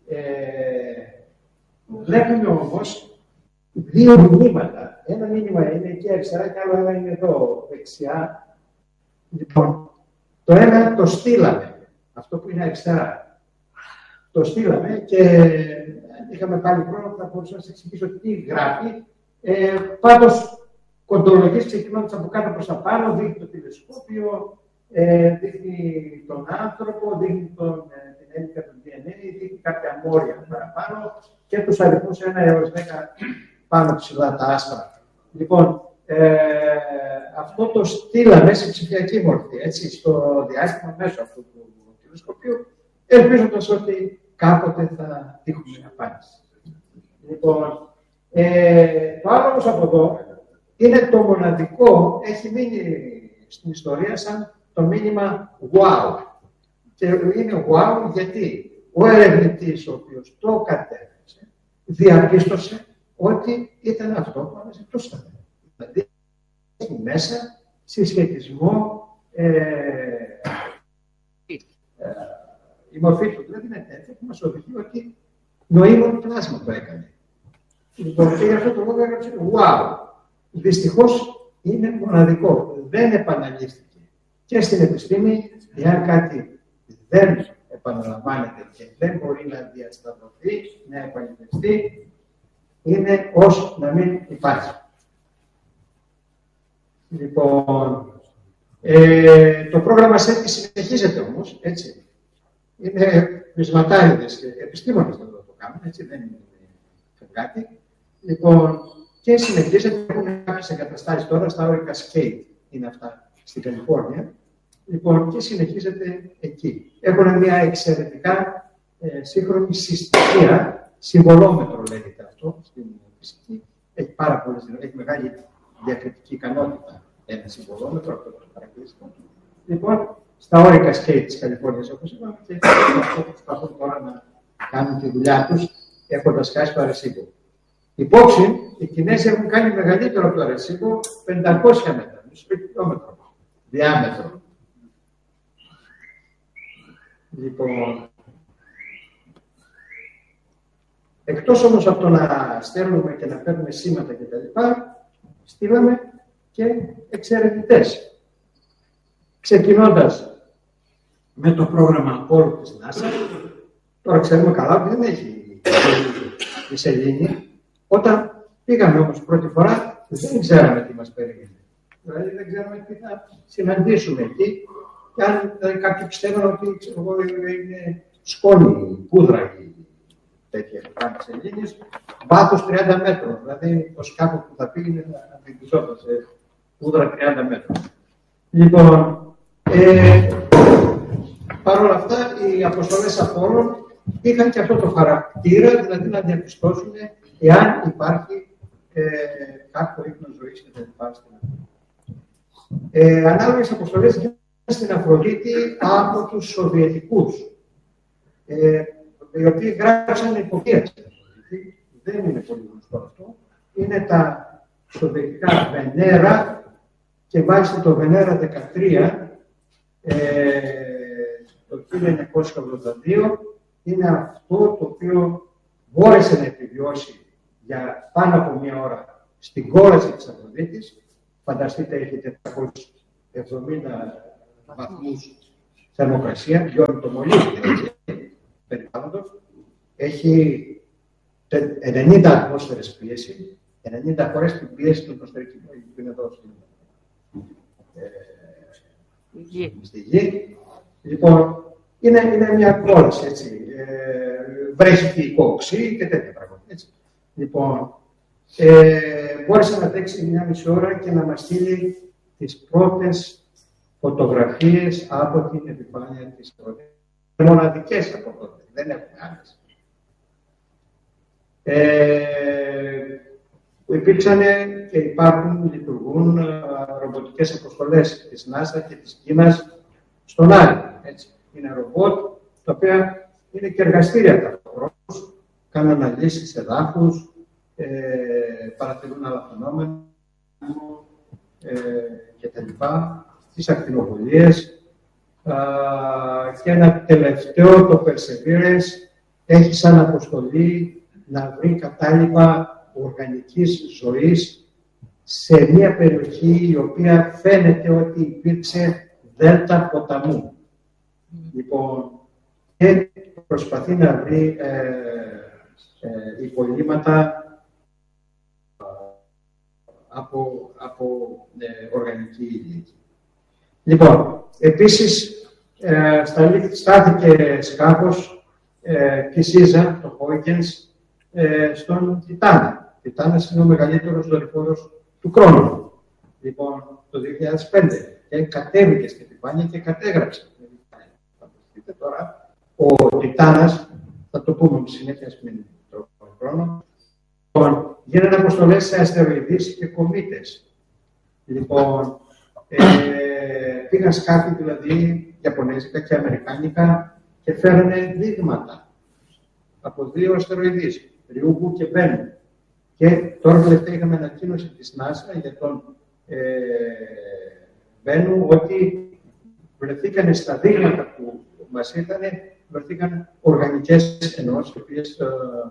βλέπουμε όμως δύο μηνύματα. Ένα μήνυμα είναι εκεί αριστερά και άλλο ένα είναι εδώ δεξιά. Λοιπόν, το ένα το στείλαμε, αυτό που είναι αριστερά. Το στείλαμε και είχαμε πάλι χρόνο που θα μπορούσα να σας εξηγήσω τι γράφει. Πάντως, κοντολογίες ξεκινώντας από κάτω προς τα πάνω, δείχνει το τηλεσκόπιο, δείχνει τον άνθρωπο, δείχνει την έννοια του DNA, δείχνει κάποια μόρια παραπάνω και τους αριθμούς 1 έως 10 πάνω ψηλά τα άσπρα. Λοιπόν, αυτό το στείλαμε σε ψηφιακή μορφή, έτσι, στο διάστημα μέσω αυτού του τηλεσκοπίου, ελπίζοντας ότι κάποτε θα τύχουμε απάντηση. Λοιπόν, το άλλο όμως από εδώ είναι το μοναδικό, έχει μείνει στην ιστορία σαν το μήνυμα wow. Και είναι wow γιατί ο ερευνητής ο οποίος το κατέθεσε διαπίστωσε ότι ήταν αυτό που αναζητούσαμε. Δηλαδή, έχει μέσα συσχετισμό η μορφή του δηλαδή είναι τέτοια που μας οδηγεί ότι νοήμων πλάσμα το έκανε. Λοιπόν, και γι' αυτό το λόγο έγραψε wow. Δυστυχώς είναι μοναδικό. Δεν επαναλήφθηκε. Και στην επιστήμη, εάν κάτι δεν επαναλαμβάνεται και δεν μπορεί να διασταυρωθεί, να επαληθευτεί, είναι ως να μην υπάρχει. Λοιπόν, το πρόγραμμα ΣΕΤΗ συνεχίζεται όμως, έτσι. Είναι πεισματάριδες και επιστήμονες να το κάνουν, έτσι, δεν είναι κάτι. Λοιπόν, και συνεχίζεται, έχουν κάποιες εγκαταστάσεις τώρα στα όρια Cascade, είναι αυτά, στην Καλιφόρνια. Λοιπόν, και συνεχίζεται εκεί. Έχουν μια εξαιρετικά σύγχρονη συστοιχεία, συμβολόμετρο λέγεται αυτό, στην φυσική. Έχει πάρα πολλές, έχει μεγάλη διακριτική ικανότητα ένα συμβολόμετρο, αυτό το χαρακτηριστικό. Λοιπόν, στα όρια Cascade της Καλιφόρνιας, όπως είπαμε, και αυτό προσπαθούν τώρα να κάνουν τη δουλειά τους, έχοντας χάσει το Αρεσίβο. Υπόψη, οι Κινέζοι έχουν κάνει μεγαλύτερο από το Αρεσίβο 500 μέτρα, μισό χιλιόμετρο διάμετρο. Λοιπόν, εκτός όμως από το να στέλνουμε και να παίρνουμε σήματα κτλ., στείλαμε και εξερευνητές. Ξεκινώντας με το πρόγραμμα Apollo της NASA, τώρα ξέρουμε καλά ότι δεν έχει η σελήνη. Όταν πήγαμε όμως πρώτη φορά, δεν ξέραμε τι μας περίμενε. Δηλαδή δεν ξέραμε τι θα συναντήσουμε εκεί. Και αν κάποιοι πιστεύουν ότι είναι σκόνη, πούδρα ή τέτοια πράγματα σελήνης, βάθος 30 μέτρων. Δηλαδή το σκάφος που θα πήγαινε να βυθιζόταν σε πούδρα 30 μέτρων. Λοιπόν, παρ' όλα αυτά, οι αποστολές Απόλλων είχαν και αυτό το χαρακτήρα, δηλαδή να διαπιστώσουν εάν υπάρχει κάποιο ίχνος ζωής και τα λοιπά στην Αφροδίτη. Ανάλογες αποστολές γίνονται στην Αφροδίτη από τους Σοβιετικούς, οι οποίοι γράψαν υποκεία στην Αφροδίτη. Δεν είναι πολύ γνωστό αυτό. Είναι τα σοβιετικά Βενέρα και μάλιστα το Βενέρα 13 το 1982 είναι αυτό το οποίο μπόρεσε να επιβιώσει για πάνω από μία ώρα στην κόλαση της Αφροδίτης, φανταστείτε έχει 470 βαθμούς θερμοκρασία, βιώνει το μολύβι περιβάλλοντος, έχει 90 ατμόσφαιρες πίεση, 90 φορές την πίεση του ατμοσφαιρικού που είναι εδώ στη γη. Λοιπόν, είναι μια κόλαση, έτσι. Βρέχει οξύ και τέτοια πράγματα. Έτσι. Λοιπόν, μπόρεσε να αντέξει μια μισή ώρα και να μας στείλει τις πρώτες φωτογραφίες από την επιφάνεια της Αφροδίτης. Μοναδικές από τότε, δεν έχουμε άλλες. Υπήρξαν και υπάρχουν, λειτουργούν ρομποτικές αποστολές της NASA και της Κίνας στον Άρη. Έτσι. Είναι ρομπότ, τα οποία είναι και εργαστήρια ταυτόχρονα, κάνουν αναλύσεις εδάφους, παρατηρούν άλλα φαινόμενα κτλ. Τις ακτινοβολίες. Και ένα τελευταίο, το Perseverance, έχει σαν αποστολή να βρει κατάλοιπα οργανικής ζωής σε μια περιοχή η οποία φαίνεται ότι υπήρξε δέλτα ποταμού. Λοιπόν, και προσπαθεί να βρει υπολείμματα από οργανική ύλη. Λοιπόν, επίσης, στάθηκε σκάφος της ΙΖΑ, το Huygens, στον Τιτάνα. Τιτάνας είναι ο μεγαλύτερος δορυφόρος του χρόνου. Λοιπόν, το 2005 και κατέβηκε στην επιφάνεια και κατέγραψε. Θα δείτε τώρα, ο Τιτάνας, θα το πούμε με συνέχεια στην χρόνο, λοιπόν, γίνανε αποστολές σε αστεροειδείς και κομήτες. Λοιπόν, πήγαν σκάφη δηλαδή Ιαπωνέζικα και Αμερικάνικα και φέρανε δείγματα από δύο αστεροειδείς, Ριούγκου και Μπένου. Και τώρα τελευταία είχαμε ανακοίνωση της NASA για τον Μπένου ότι βρεθήκαν στα δείγματα που μας ήρθαν, βρεθήκαν οργανικές ενώσεις, οι οποίες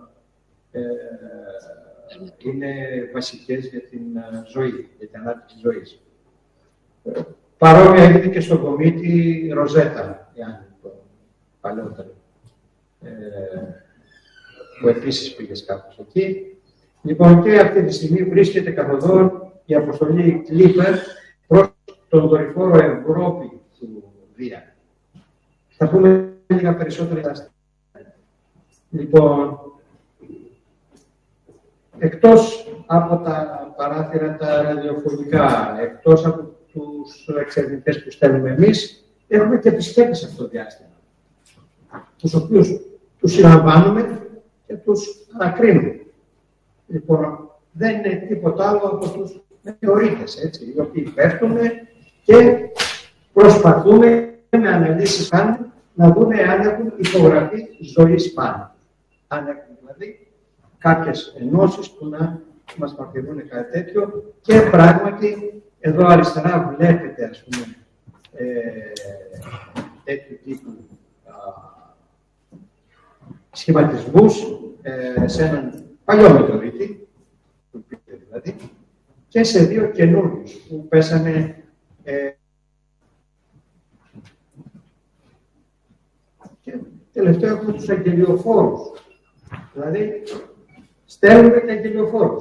είναι βασικές για την ζωή, για την ανάπτυξη ζωής. Παρόμοια έγινε και στον κομίτη Ροζέτα, το παλαιότερο, που επίσης πήγε κάπως εκεί. Λοιπόν, και αυτή τη στιγμή βρίσκεται καθοδόν η αποστολή Clipper προς τον δορυφόρο Ευρώπη του Δία. Θα πούμε λίγα περισσότερα. Λοιπόν, εκτός από τα παράθυρα τα ραδιοφωνικά, εκτός από τους εξερευνητές που στέλνουμε εμείς, έχουμε και επισκέπτες αυτό το διάστημα, τους οποίους τους συλλαμβάνουμε και τους ανακρίνουμε. Λοιπόν, δεν είναι τίποτα άλλο από τους μετεωρίτες, έτσι, οι οποίοι πέφτουν και προσπαθούμε με αναλύσεις πάνω να δούμε αν έχουν υπογραφεί ζωής πάνω. Αν έχουν δηλαδή κάποιες ενώσεις που να μας μαρτυρούν κάτι τέτοιο και πράγματι εδώ αριστερά βλέπετε, ας πούμε, τέτοιου τύπου σχηματισμούς σε έναν παλιό μετεωρίτη, δηλαδή, και σε δύο καινούριους που πέσανε και τελευταίο έχουμε τους αγγελιοφόρους. Δηλαδή, στέλνουμε και αγγελιοφόρους.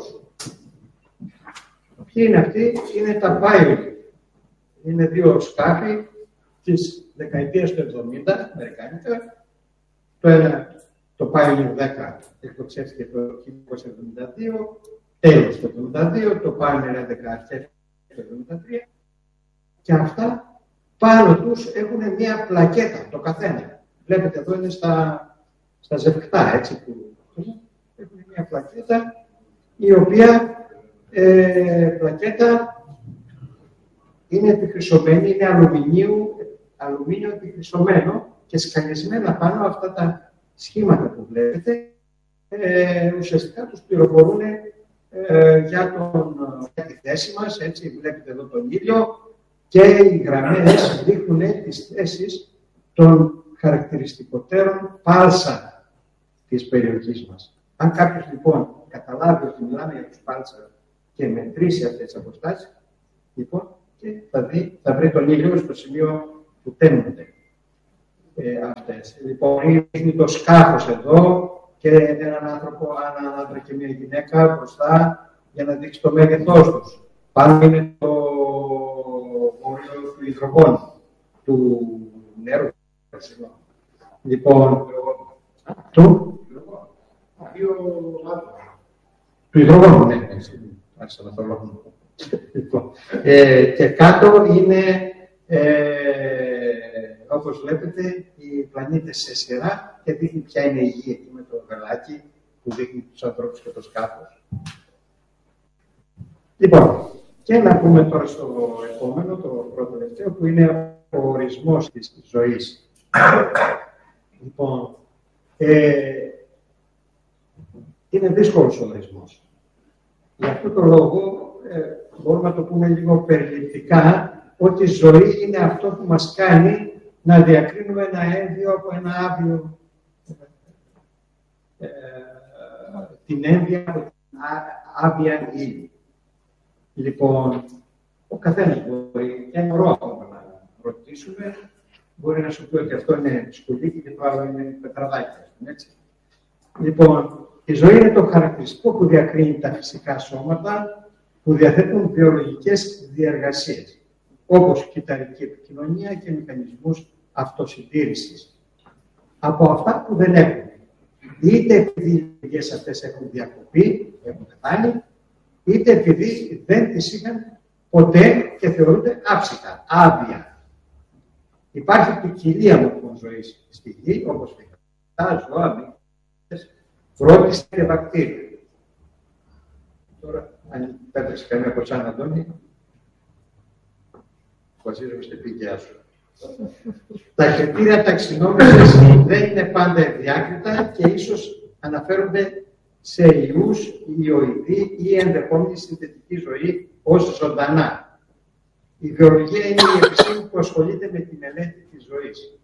Ποιοι είναι αυτοί? Είναι τα Pioneer. Είναι δύο σκάφη της δεκαετίας του 70, αμερικάνικα. Το ένα, το Pioneer 10, εκτοξεύτηκε το 1972, τέλος του 1972, το Pioneer 11 αρχές του 1973. Και αυτά πάνω τους έχουν μια πλακέτα, το καθένα. Βλέπετε εδώ είναι στα ζευκτά, έτσι, που έχουν μια πλακέτα, η οποία πλακέτα είναι επιχρυσωμένη, είναι αλουμίνιο επιχρυσωμένο και σκανισμένα πάνω αυτά τα σχήματα που βλέπετε, ουσιαστικά τους πληροφορούν για τη θέση μας, έτσι, βλέπετε εδώ τον ήλιο και οι γραμμές δείχνουν τις θέσεις των χαρακτηριστικότερων πάλσα της περιοχής μας. Αν κάποιος λοιπόν καταλάβει ότι μιλάμε για τους πάλσα και μετρήσει αυτές τις αποστάσεις, λοιπόν, και θα βρει τον ήλιο στο σημείο που τέμονται αυτές. Λοιπόν, είναι το σκάφος εδώ και έναν άνθρωπο, έναν άντρα και μια γυναίκα μπροστά για να δείξει το μέγεθός τους. Πάνω είναι το όριο του υδρογόνου, του νερού. Λοιπόν, του υδρογόνου, ναι. Άρχισα να το λόγω. Και κάτω είναι, όπως βλέπετε, οι πλανήτες σε σειρά και δείχνει ποια είναι η γη εκεί με το γαλάκι που δείχνει τους ανθρώπους και το σκάφος. Λοιπόν, και να πούμε τώρα στο επόμενο, το πρώτο τελευταίο, που είναι ο ορισμός της ζωής. Λοιπόν, είναι δύσκολος ο ορισμός. Γι' αυτό το λόγο μπορούμε να το πούμε λίγο περιληπτικά, ότι η ζωή είναι αυτό που μας κάνει να διακρίνουμε ένα έμβιο από ένα άβιο, την έμβια από την άβια ύλη. Λοιπόν, ο καθένας μπορεί, και μωρό ακόμα να ρωτήσουμε, μπορεί να σου πει ότι αυτό είναι σκουλίκι και το άλλο είναι πετραδάκι, έτσι. Λοιπόν, η ζωή είναι το χαρακτηριστικό που διακρίνει τα φυσικά σώματα που διαθέτουν βιολογικές διεργασίες, όπως κυταρική επικοινωνία και μηχανισμούς αυτοσυντήρησης. Από αυτά που δεν έχουν, είτε επειδή οι λειτουργίες αυτές έχουν διακοπεί, έχουν πεθάνει, είτε επειδή δεν τις είχαν ποτέ και θεωρούνται άψυχα, άδεια. Υπάρχει ποικιλία μορφών ζωής στη γη, όπως φυτά, ζώα, βρόντιστα και βακτήρια. Τώρα, αν πέτρεψε κανένα από εσάς, Αντώνη, βασίζομαι στην επίκαια σου. Τα κριτήρια ταξινόμησης δεν είναι πάντα ευδιάκριτα και ίσως αναφέρονται σε ιούς, ιοειδή ή ενδεχόμενη συνθετική ζωή ως ζωντανά. Η βιολογία είναι η επιστήμη που ασχολείται με τη μελέτη της ζωής.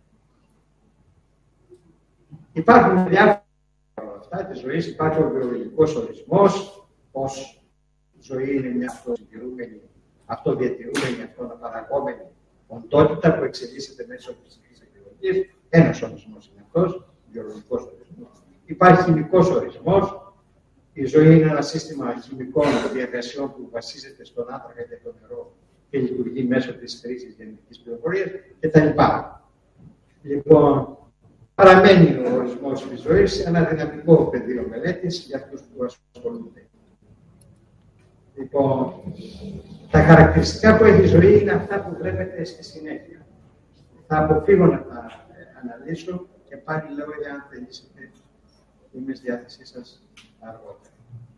Υπάρχουν διάφορα αυτά της ζωής, υπάρχει ο βιολογικός ορισμός, πως η ζωή είναι μια αυτοσυντηρούμενη, αυτοδιατηρούμενη, αυτοαναπαραγόμενη οντότητα που εξελίσσεται μέσω της ψυχικής εκδηλωτικής. Ένας ορισμός είναι αυτός, βιολογικός ορισμός. Υπάρχει χημικός ορισμός. Η ζωή είναι ένα σύστημα χημικών διαδικασιών που βασίζεται στον άνθρακα και το νερό και λειτουργεί μέσω της χρήσης γενετικής πληροφορίας κτλ. Λοιπόν, παραμένει ο ορισμός της ζωής ένα δυναμικό πεδίο μελέτης για αυτούς που ασχολούνται. Λοιπόν, τα χαρακτηριστικά που έχει η ζωή είναι αυτά που βλέπετε στη συνέχεια. Θα αποφύγω να τα αναλύσω και πάλι λέω για αν θελήσετε, είμαι στη διάθεσή σας αργότερα.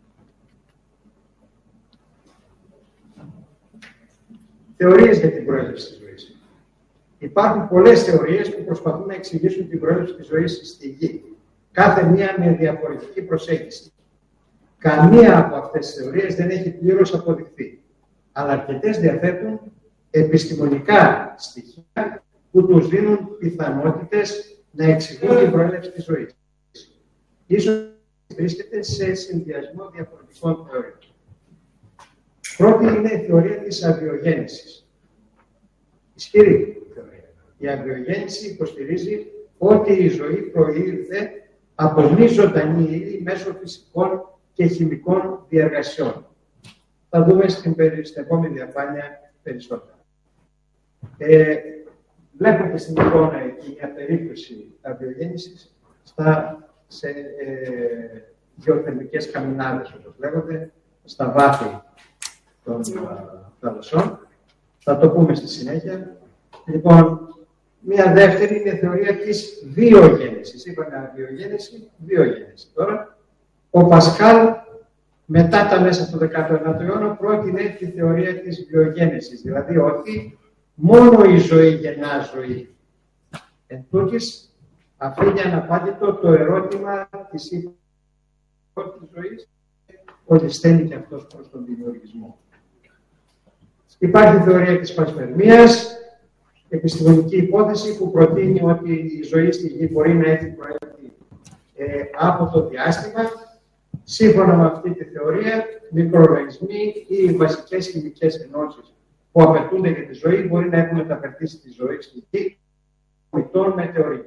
Θεωρίες για την προέλευση της ζωής. Υπάρχουν πολλές θεωρίες που προσπαθούν να εξηγήσουν την προέλευση της ζωής στη γη. Κάθε μία με διαφορετική προσέγγιση. Καμία από αυτές τις θεωρίες δεν έχει πλήρως αποδειχθεί. Αλλά αρκετές διαθέτουν επιστημονικά στοιχεία που τους δίνουν πιθανότητες να εξηγούν την προέλευση της ζωής. Ίσως βρίσκεται σε συνδυασμό διαφορετικών θεωριών. Πρώτη είναι η θεωρία της αβιογέννησης. Ισχυρή θεωρία. Η αβιογέννηση υποστηρίζει ότι η ζωή προήλθε από μη ζωντανή ύλη μέσω φυσικών και χημικών διεργασιών. Θα δούμε στην επόμενη διαφάνεια περισσότερα. Βλέπετε στην εικόνα εκεί μια περίπτωση αβιογέννησης σε γεωθερμικές καμινάδες, όπως λέγονται, στα βάθη των θαλασσών. Θα το πούμε στη συνέχεια. Λοιπόν, μια δεύτερη είναι η θεωρία της βιογέννησης. Είπαμε αβιογέννηση, βιογέννηση. Τώρα, ο Πασκάλ, μετά τα μέσα του 19ου αιώνα, πρότεινε τη θεωρία της βιογέννησης. Δηλαδή ότι μόνο η ζωή γεννά ζωή. Εν τούτης, αφήνει αναπάντητο το ερώτημα της ζωής, ότι στέλνει και αυτός προς τον δημιουργισμό. Υπάρχει η θεωρία της πασπερμίας, επιστημονική υπόθεση που προτείνει ότι η ζωή στη γη μπορεί να έχει προέλθει από το διάστημα Σύμφωνα με αυτή τη θεωρία, μικροοργανισμοί ή οι βασικές χημικές ενώσεις που απαιτούνται για τη ζωή μπορεί να έχουν μεταφερθεί στη ζωή στη γη μητών μετεωρικών.